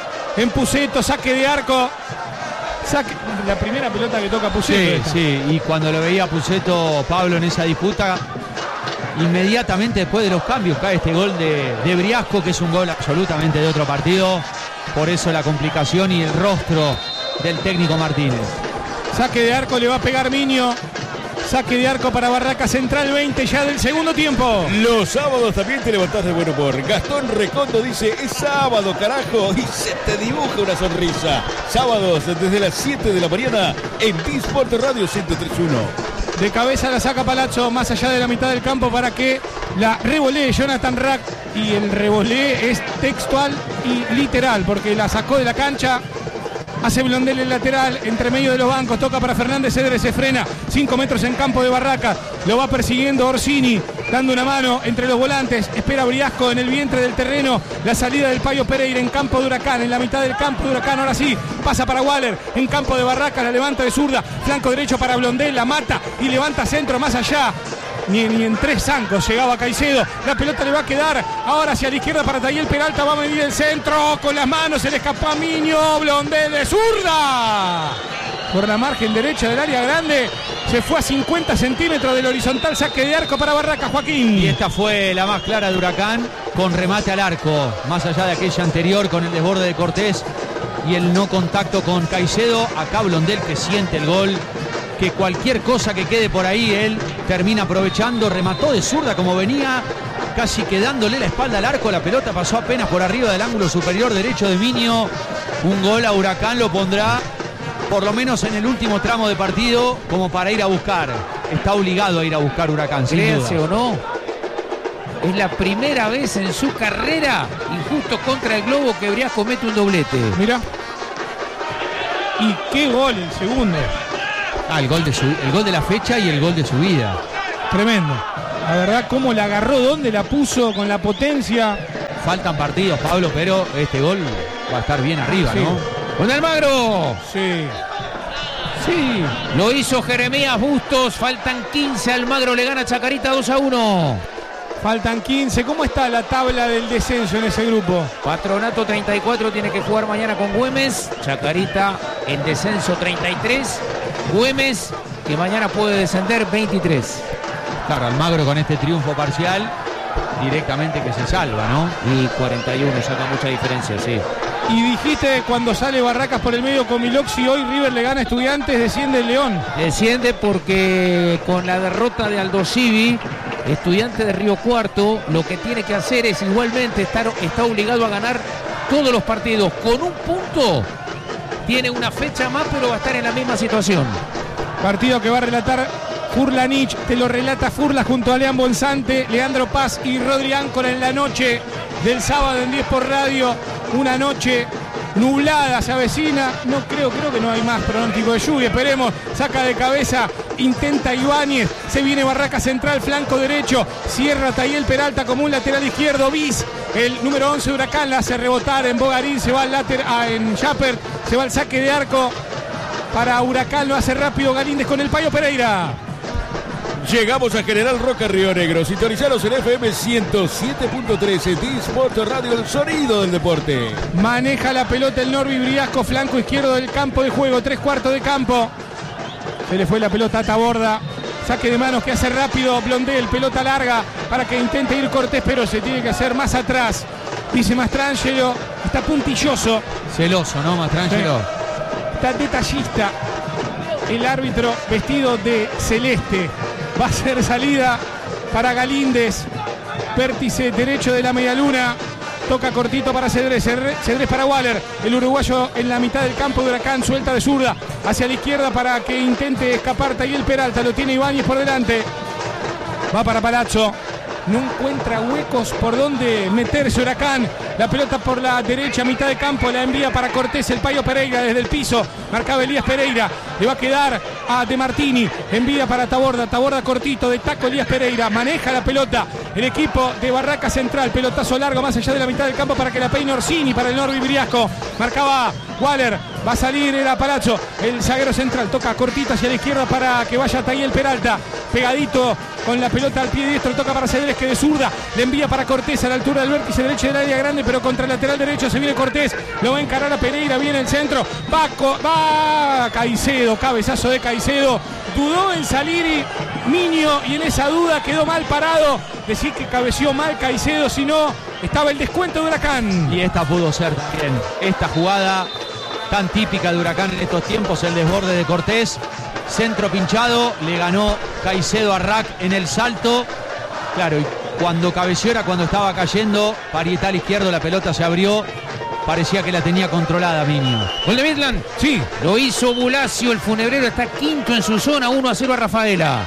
en Puceto, saque de arco. Saque, la primera pelota que toca Puceto. Sí, sí, y cuando lo veía Puceto, Pablo, en esa disputa, inmediatamente después de los cambios cae este gol de, de Briasco, que es un gol absolutamente de otro partido. Por eso la complicación y el rostro del técnico Martínez. Saque de arco, le va a pegar Miño. Saque de arco para Barracas Central, veinte ya del segundo tiempo. Los sábados también te levantás de buen humor. Gastón Recondo dice, es sábado, carajo, y se te dibuja una sonrisa. Sábados desde las siete de la mañana en Disport Radio ciento tres punto uno. De cabeza la saca Palazzo más allá de la mitad del campo para que la revolee Jonathan Rack. Y el revolé es textual y literal, porque la sacó de la cancha. Hace Blondel el lateral, entre medio de los bancos, toca para Fernández Cedrés, se frena, cinco metros en campo de Barracas, lo va persiguiendo Orsini, dando una mano entre los volantes, espera Briasco en el vientre del terreno, la salida del Payo Pereira en campo de Huracán, en la mitad del campo de Huracán, ahora sí, pasa para Waller, en campo de Barracas, la levanta de zurda, flanco derecho para Blondel, la mata y levanta centro más allá. Ni, ni en tres zancos llegaba Caicedo. La pelota le va a quedar ahora hacia la izquierda para Tayel Peralta. Va a medir el centro con las manos. Se le escapó a Miño. Blondel de zurda. Por la margen derecha del área grande. Se fue a cincuenta centímetros del horizontal. Saque de arco para Barracas, Joaquín. Y esta fue la más clara de Huracán, con remate al arco. Más allá de aquella anterior con el desborde de Cortés y el no contacto con Caicedo. Acá Blondel, que siente el gol, que cualquier cosa que quede por ahí él termina aprovechando, remató de zurda como venía, casi quedándole la espalda al arco, la pelota pasó apenas por arriba del ángulo superior derecho de Miño. Un gol a Huracán lo pondrá por lo menos en el último tramo de partido como para ir a buscar, está obligado a ir a buscar Huracán, sin Créanse duda. o no, es la primera vez en su carrera, y justo contra el Globo, que Briasco mete un doblete. Mirá. Y qué gol el segundo. Ah, el gol de su, el gol de la fecha y el gol de su vida. Tremendo. La verdad, cómo la agarró, dónde la puso, con la potencia. Faltan partidos, Pablo, pero este gol va a estar bien arriba, sí. ¿no? Con Almagro. Sí. Sí. Lo hizo Jeremías Bustos. Faltan quince. Almagro le gana a Chacarita dos a uno. Faltan quince. ¿Cómo está la tabla del descenso en ese grupo? Patronato treinta y cuatro, tiene que jugar mañana con Güemes. Chacarita en descenso treinta y tres. Güemes, que mañana puede descender, veintitrés. Claro, Almagro con este triunfo parcial, directamente que se salva, ¿no? Y cuarenta y uno, saca mucha diferencia, sí. Y dijiste cuando sale Barracas por el medio con Miloxi, hoy River le gana a Estudiantes, desciende el León. Desciende porque con la derrota de Aldo Civi, Estudiante de Río Cuarto, lo que tiene que hacer es igualmente estar, está obligado a ganar todos los partidos. Con un punto tiene una fecha más, pero va a estar en la misma situación. Partido que va a relatar Furlanich, te lo relata Furla junto a Leán Bolsante, Leandro Paz y Rodri Áncora en la noche del sábado en diez por radio. Una noche nublada se avecina, no creo, creo que no hay más pronóstico de lluvia, esperemos. Saca de cabeza, intenta Ibáñez, se viene Barraca Central, flanco derecho, cierra Tayel Peralta como un lateral izquierdo, bis, el número once de Huracán la hace rebotar en Bogarín, se va al lateral, ah, en Chapper, se va al saque de arco para Huracán, lo hace rápido Galíndez con el Payo Pereira. Llegamos a General Roca, Río Negro. Sintonizaros en F M ciento siete punto trece. D-Sport Radio, el sonido del deporte. Maneja la pelota el Norby Briasco, flanco izquierdo del campo de juego, tres cuartos de campo. Se le fue la pelota a Taborda. Saque de manos que hace rápido Blondel, pelota larga para que intente ir Cortés, pero se tiene que hacer más atrás. Dice Mastrangelo, está puntilloso. Celoso, ¿no, Mastrangelo? Sí. Está detallista. El árbitro vestido de celeste. Va a ser salida para Galíndez. Vértice derecho de la medialuna. Toca cortito para Cedrés. Cedrés para Waller. El uruguayo en la mitad del campo de Huracán. Suelta de zurda. Hacia la izquierda para que intente escapar Tayel Peralta. Lo tiene Ibáñez por delante. Va para Palazzo. No encuentra huecos por donde meterse Huracán. La pelota por la derecha, mitad de campo, la envía para Cortés, el Payo Pereira desde el piso. Marcaba Elías Pereira. Le va a quedar a De Martini. Envía para Taborda. Taborda cortito, de taco Elías Pereira. Maneja la pelota el equipo de Barraca Central. Pelotazo largo más allá de la mitad del campo para que la peine Orsini para el Norby Briasco. Marcaba Waller. Va a salir, era Palazzo. El zaguero central toca cortito hacia la izquierda para que vaya Tayel Peralta. Pegadito con la pelota al pie diestro. Toca para Cedrés que de zurda. Le envía para Cortés a la altura del vértice derecho del área grande, pero contra el lateral derecho se viene Cortés. Lo va a encarar a Pereira. Viene el centro. Va, va Caicedo. Cabezazo de Caicedo. Dudó en salir y Niño, y en esa duda quedó mal parado. Decir que cabeció mal Caicedo, si no estaba el descuento de Huracán. Y esta pudo ser también. Esta jugada tan típica de Huracán en estos tiempos, el desborde de Cortés. Centro pinchado, le ganó Caicedo a Rack en el salto. Claro, y cuando cabeció era cuando estaba cayendo. Parietal izquierdo, la pelota se abrió. Parecía que la tenía controlada Minio. ¿Gol de Midland? Sí. Lo hizo Bulacio, el funebrero está quinto en su zona, uno a cero a Rafaela.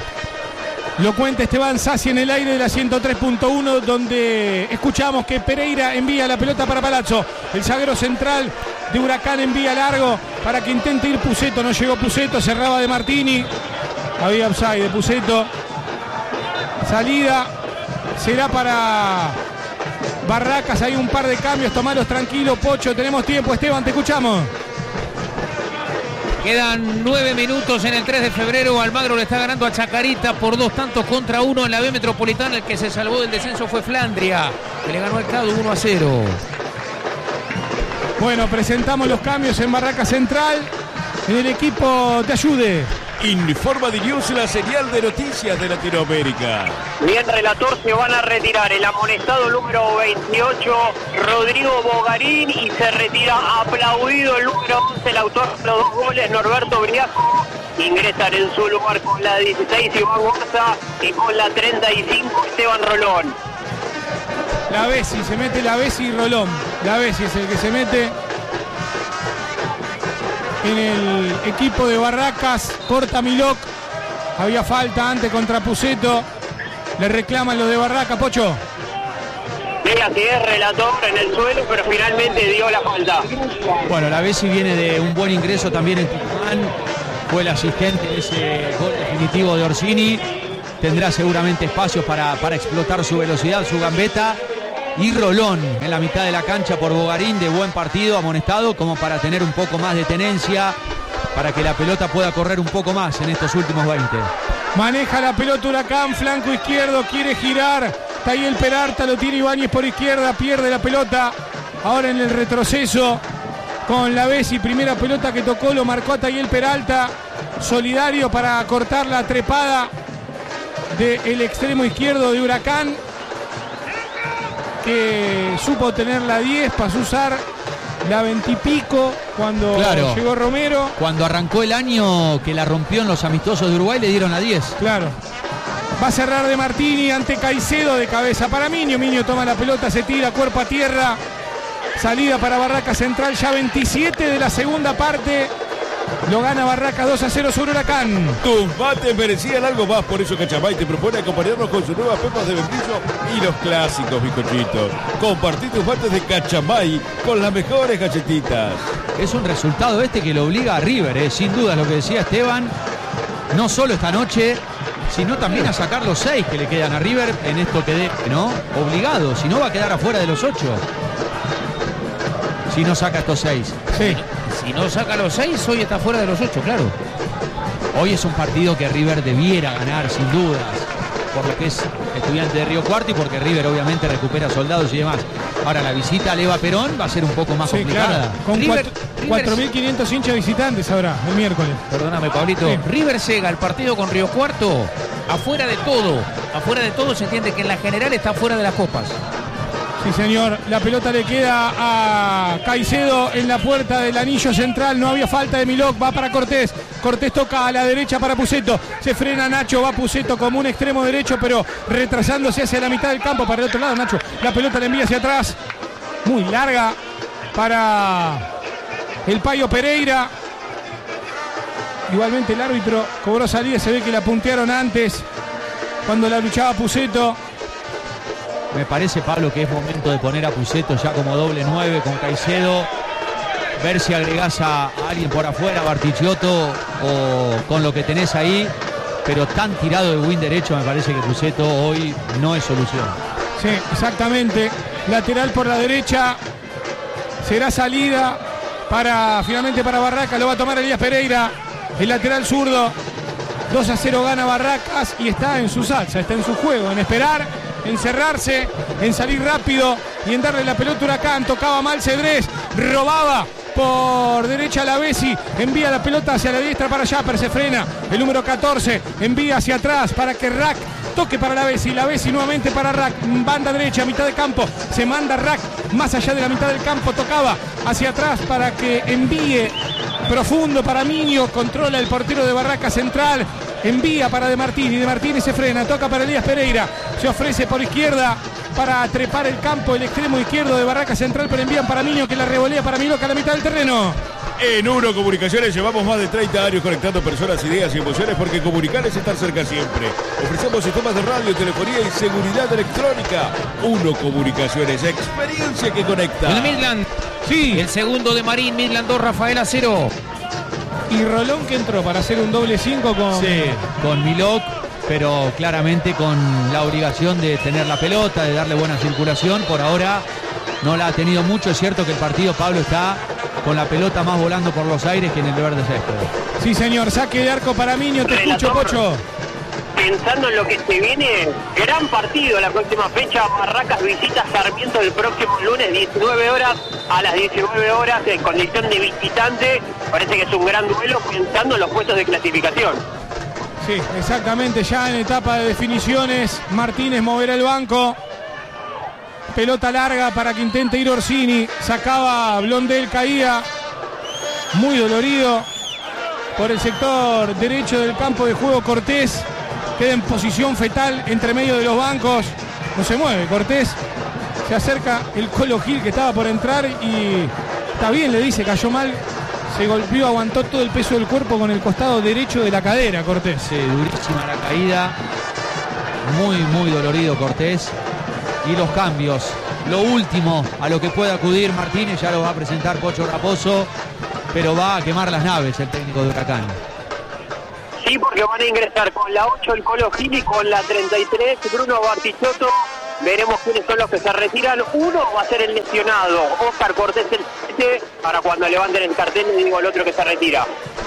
Lo cuenta Esteban Sassi en el aire de la ciento tres punto uno, donde escuchamos que Pereira envía la pelota para Palazzo. El zaguero central de Huracán envía largo para que intente ir Puceto. No llegó Puceto, cerraba De Martini. Había offside de Puceto. Salida será para Barracas. Hay un par de cambios, tomalos tranquilo, Pocho. Tenemos tiempo, Esteban, te escuchamos. Quedan nueve minutos en el tres de febrero. Almagro le está ganando a Chacarita por dos tantos contra uno en la B Metropolitana. El que se salvó del descenso fue Flandria, que le ganó al Cadu uno a cero. Bueno, presentamos los cambios en Barraca Central. En el equipo te ayude. Informa de News, la señal de noticias de Latinoamérica. Bien, relator, se van a retirar el amonestado número veintiocho, Rodrigo Bogarín, y se retira aplaudido el número once, el autor de los dos goles, Norberto Briasco. Ingresan en su lugar con la dieciséis Iván Gorza y con la treinta y cinco Esteban Rolón. La Bessi, se mete la Bessi y Rolón. La Bessi es el que se mete en el equipo de Barracas. Corta Milok. Había falta antes contra Puceto. Le reclaman los de Barraca, Pocho. Sí, así es, relator en el suelo, pero finalmente dio la falta. Bueno, la Bessi viene de un buen ingreso también en Tucumán. Fue el asistente de ese gol definitivo de Orsini. Tendrá seguramente espacios para, para explotar su velocidad, su gambeta. Y Rolón en la mitad de la cancha por Bogarín, de buen partido, amonestado, como para tener un poco más de tenencia, para que la pelota pueda correr un poco más en estos últimos veinte. Maneja la pelota Huracán, flanco izquierdo, quiere girar. Tayel Peralta, lo tiene Ibáñez por izquierda, pierde la pelota. Ahora en el retroceso con la Bessi, primera pelota que tocó, lo marcó a Tayel Peralta. Solidario para cortar la trepada del extremo izquierdo de Huracán, que supo tener la diez, pasó a usar la veintipico cuando claro. llegó Romero. Cuando arrancó el año que la rompió en los amistosos de Uruguay, le dieron la diez. Claro. Va a cerrar de Martini ante Caicedo, de cabeza para Miño. Miño toma la pelota, se tira, cuerpo a tierra. Salida para Barracas Central, ya veintisiete de la segunda parte. Lo gana Barracas dos a cero sobre Huracán. Tus mates merecían algo más, por eso Cachamay te propone acompañarnos con sus nuevas pepas de membrillo y los clásicos bizcochitos. Compartí tus mates de Cachamay con las mejores galletitas. Es un resultado este que lo obliga a River, eh. Sin duda lo que decía Esteban, no solo esta noche, sino también a sacar los seis que le quedan a River en esto que dé, ¿no? Obligado, si no va a quedar afuera de los ocho. Si no saca estos seis. Sí. Si no saca los seis, hoy está fuera de los ocho, claro. Hoy es un partido que River debiera ganar, sin dudas, por lo que es Estudiante de Río Cuarto y porque River obviamente recupera soldados y demás. Ahora la visita al Eva Perón va a ser un poco más sí, complicada. Claro. Con River, cuatro mil quinientos hinchas visitantes ahora, el miércoles. Perdóname, Pablito. Sí. River llega al partido con Río Cuarto afuera de todo. Afuera de todo se entiende que en la general está fuera de las copas. Sí, señor. La pelota le queda a Caicedo en la puerta del anillo central. No había falta de Milok. Va para Cortés. Cortés toca a la derecha para Puceto. Se frena Nacho. Va Puceto como un extremo derecho, pero retrasándose hacia la mitad del campo. Para el otro lado, Nacho. La pelota le envía hacia atrás. Muy larga para el Payo Pereira. Igualmente el árbitro cobró salida. Se ve que la puntearon antes cuando la luchaba Puceto. Me parece, Pablo, que es momento de poner a Puceto ya como doble nueve con Caicedo. Ver si agregás a alguien por afuera, Bartichotto, o con lo que tenés ahí. Pero tan tirado de win derecho, me parece que Puceto hoy no es solución. Sí, exactamente. Lateral por la derecha. Será salida para finalmente para Barracas. Lo va a tomar Elías Pereira. El lateral zurdo. dos a cero gana Barracas y está en su salsa, está en su juego, en esperar, en cerrarse, en salir rápido y en darle la pelota a Huracán. Tocaba mal Cedrés, robaba por derecha a la Bessi, envía la pelota hacia la diestra para Yapper, se frena, el número catorce envía hacia atrás para que Rack toque para la Bessi, la Bessi nuevamente para Rack, banda derecha, mitad de campo, se manda Rack más allá de la mitad del campo, tocaba hacia atrás para que envíe profundo para Miño, controla el portero de Barracas Central, envía para De Martini, De Martini se frena, toca para Elías Pereira, se ofrece por izquierda para trepar el campo, el extremo izquierdo de Barracas Central, pero envían para Miño que la revolea para Miloca a la mitad del terreno. En Uno Comunicaciones llevamos más de treinta años conectando personas, ideas y emociones porque comunicar es estar cerca siempre. Ofrecemos sistemas de radio, telefonía y seguridad electrónica. Uno Comunicaciones, experiencia que conecta. El Midland, sí. El segundo de Marín, Midland dos, Rafael Acero. Y Rolón que entró para hacer un doble cinco con... Sí, con Milok, pero claramente con la obligación de tener la pelota, de darle buena circulación. Por ahora no la ha tenido mucho. Es cierto que el partido, Pablo, está con la pelota más volando por los aires que en el verde césped. Sí, señor, saque de arco para Miño, te escucho, Pocho. Pensando en lo que se viene, gran partido la próxima fecha. Barracas visita Sarmiento el próximo lunes, diecinueve horas, a las diecinueve horas, en condición de visitante. Parece que es un gran duelo pensando en los puestos de clasificación. Sí, exactamente, ya en etapa de definiciones. Martínez moverá el banco. Pelota larga para que intente ir Orsini. Sacaba Blondel, caía muy dolorido por el sector derecho del campo de juego. Cortés queda en posición fetal entre medio de los bancos. No se mueve Cortés. Se acerca el Colo Gil que estaba por entrar y está bien, le dice, cayó mal. Se golpeó, aguantó todo el peso del cuerpo con el costado derecho de la cadera, Cortés. Sí, durísima la caída. Muy, muy dolorido Cortés. Y los cambios lo último a lo que puede acudir Martínez, ya lo va a presentar Pocho Raposo, pero va a quemar las naves el técnico de Huracán. Sí, porque van a ingresar con la ocho el Colo Gil y con la treinta y tres Bruno Bartichotto. Veremos quiénes son los que se retiran. Uno va a ser el lesionado, Oscar Cortés el siete, para cuando levanten el cartel le digo el otro que se retira.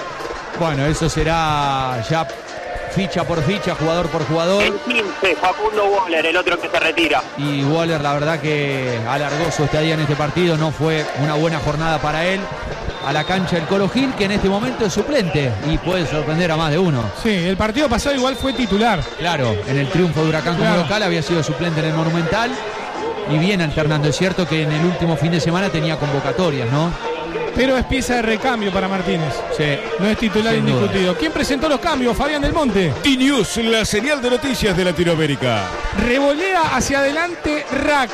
Bueno, eso será ya ficha por ficha, jugador por jugador. El quince, Facundo Waller, el otro que se retira. Y Waller, la verdad que alargó su estadía en este partido, no fue una buena jornada para él. A la cancha el Colo Gil, que en este momento es suplente y puede sorprender a más de uno. Sí, el partido pasado igual fue titular. Claro, en el triunfo de Huracán como Claro. local había sido suplente en el Monumental y viene alternando. Es cierto que en el último fin de semana tenía convocatorias, ¿no? Pero es pieza de recambio para Martínez. Sí. No es titular Sin indiscutido. ¿Quién presentó los cambios? Fabián Del Monte. T-News, la señal de noticias de Latinoamérica. Revolea hacia adelante Rack.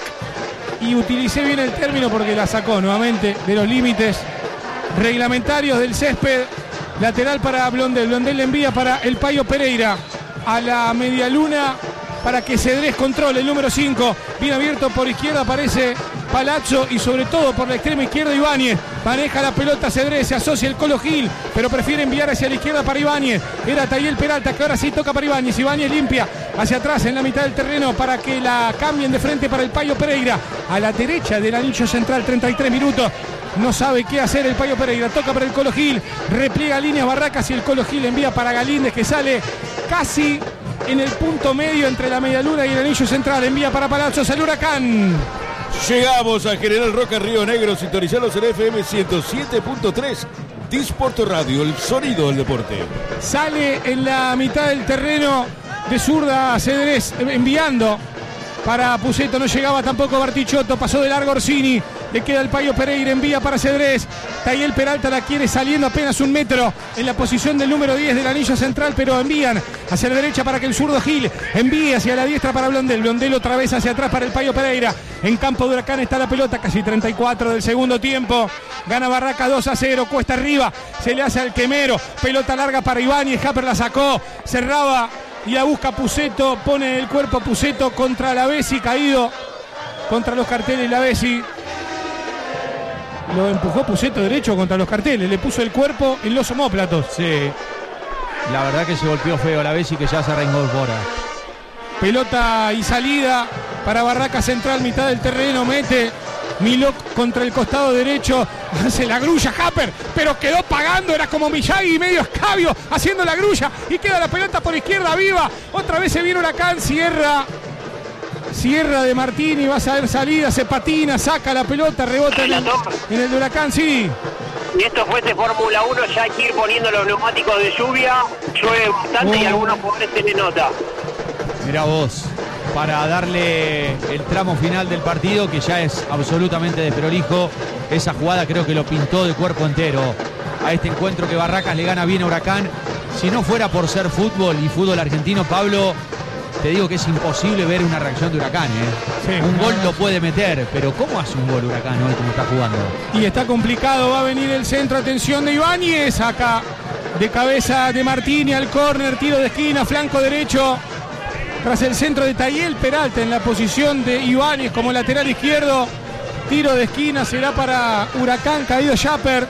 Y utilicé bien el término porque la sacó nuevamente de los límites reglamentarios del césped. Lateral para Blondel. Blondel le envía para el Payo Pereira a la media luna para que Cedrés controle el número cinco. Bien abierto por izquierda aparece Palazzo y sobre todo por la extrema izquierda Ibáñez. Maneja la pelota Cedrés, se asocia el Colo Gil, pero prefiere enviar hacia la izquierda para Ibáñez. Era Tayel Peralta que ahora sí toca para Ibáñez. Ibáñez limpia hacia atrás en la mitad del terreno para que la cambien de frente para el Payo Pereira. A la derecha del anillo central, treinta y tres minutos. No sabe qué hacer el Payo Pereira. Toca para el Colo Gil. Repliega líneas Barracas y el Colo Gil envía para Galíndez que sale casi en el punto medio entre la media luna y el anillo central. Envía para Palazzo el Huracán. Llegamos a General Roca, Río Negro, sintonizados en F M ciento siete punto tres. Disport Radio, el sonido del deporte. Sale en la mitad del terreno de zurda Cedrés enviando para Puceto. No llegaba tampoco Bartichotto. Pasó de largo Orsini. Le queda el Payo Pereira, envía para Cedrés. Tayel Peralta la quiere saliendo apenas un metro en la posición del número diez del anillo central, pero envían hacia la derecha para que el zurdo Gil envíe hacia la diestra para Blondel. Blondel otra vez hacia atrás para el Payo Pereira. En campo de Huracán está la pelota, casi treinta y cuatro del segundo tiempo. Gana Barraca dos a cero, cuesta arriba, se le hace al quemero. Pelota larga para Ibáñez, Japper la sacó, cerraba y la busca Puceto, pone el cuerpo Puceto contra la Bessi, caído contra los carteles la Bessi. Lo empujó Puceto derecho contra los carteles, le puso el cuerpo en los omóplatos. Sí, la verdad que se golpeó feo la Bessi, que ya se reincorpora. Pelota y salida para Barraca Central, mitad del terreno, mete Milok contra el costado derecho, hace la grulla Japper, pero quedó pagando, era como Miyagi, medio escabio, haciendo la grulla, y queda la pelota por izquierda viva, otra vez se viene Huracán, cierra, cierra de Martini, va a saber salida, se patina, saca la pelota, rebota en el, en el de Huracán, sí. Y esto fuese Fórmula uno, ya hay que ir poniendo los neumáticos de lluvia, llueve bastante Oh. y algunos jugadores se le nota. Mirá vos, para darle el tramo final del partido, que ya es absolutamente desprolijo. Esa jugada creo que lo pintó de cuerpo entero a este encuentro que Barracas le gana bien a Huracán. Si no fuera por ser fútbol y fútbol argentino, Pablo, te digo que es imposible ver una reacción de Huracán, ¿eh? Sí. Un gol lo puede meter, pero ¿cómo hace un gol Huracán hoy como está jugando? Y está complicado, va a venir el centro, atención de Ibáñez, acá de cabeza de Martini al córner, tiro de esquina, flanco derecho, tras el centro de Tayel Peralta en la posición de Ibáñez como lateral izquierdo, tiro de esquina, será para Huracán, caído Japper.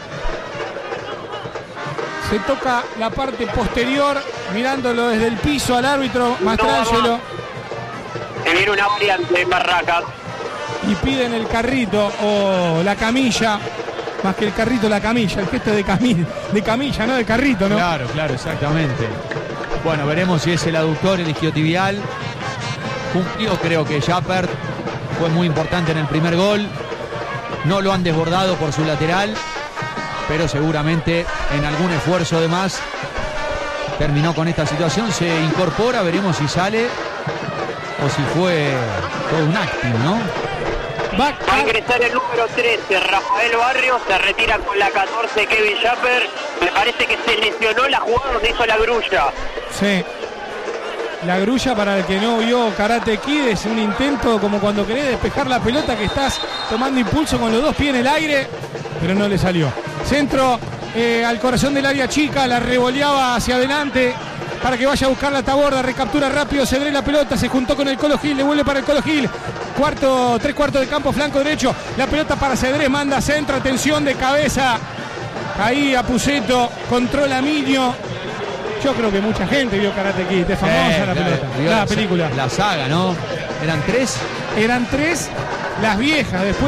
Se toca la parte posterior, mirándolo desde el piso al árbitro Mastrangelo. Se viene una variante en Barracas. Y piden el carrito o la camilla, más que el carrito, la camilla, el gesto de camilla, de camilla, no de carrito, ¿no? Claro, claro, exactamente. Bueno, veremos si es el aductor, el isquiotibial. Cumplió, creo que Japper fue muy importante en el primer gol. No lo han desbordado por su lateral, pero seguramente en algún esfuerzo de más terminó con esta situación. Se incorpora, veremos si sale o si fue todo un acting, ¿no? Va a ingresar el número trece, Rafael Barrios, se retira con la catorce, Kevin Japper. Me parece que se lesionó la jugada donde hizo la grulla. Sí. La grulla, para el que no vio Karate Kid, es un intento como cuando querés despejar la pelota, que estás tomando impulso con los dos pies en el aire, pero no le salió. Centro eh, al corazón del área chica, la revoleaba hacia adelante para que vaya a buscar la taborda, recaptura rápido, Cedrés la pelota, se juntó con el Colo Gil, le vuelve para el Colo Gil, Cuarto, tres cuartos de campo, flanco derecho. La pelota para Cedrés, manda centro, atención de cabeza. Ahí a Puceto, controla a Miño. Yo creo que mucha gente vio Karate Kid, es famosa Eh, la claro, pelota, vio la la- película. La saga, ¿no? ¿Eran tres? Eran tres las viejas, después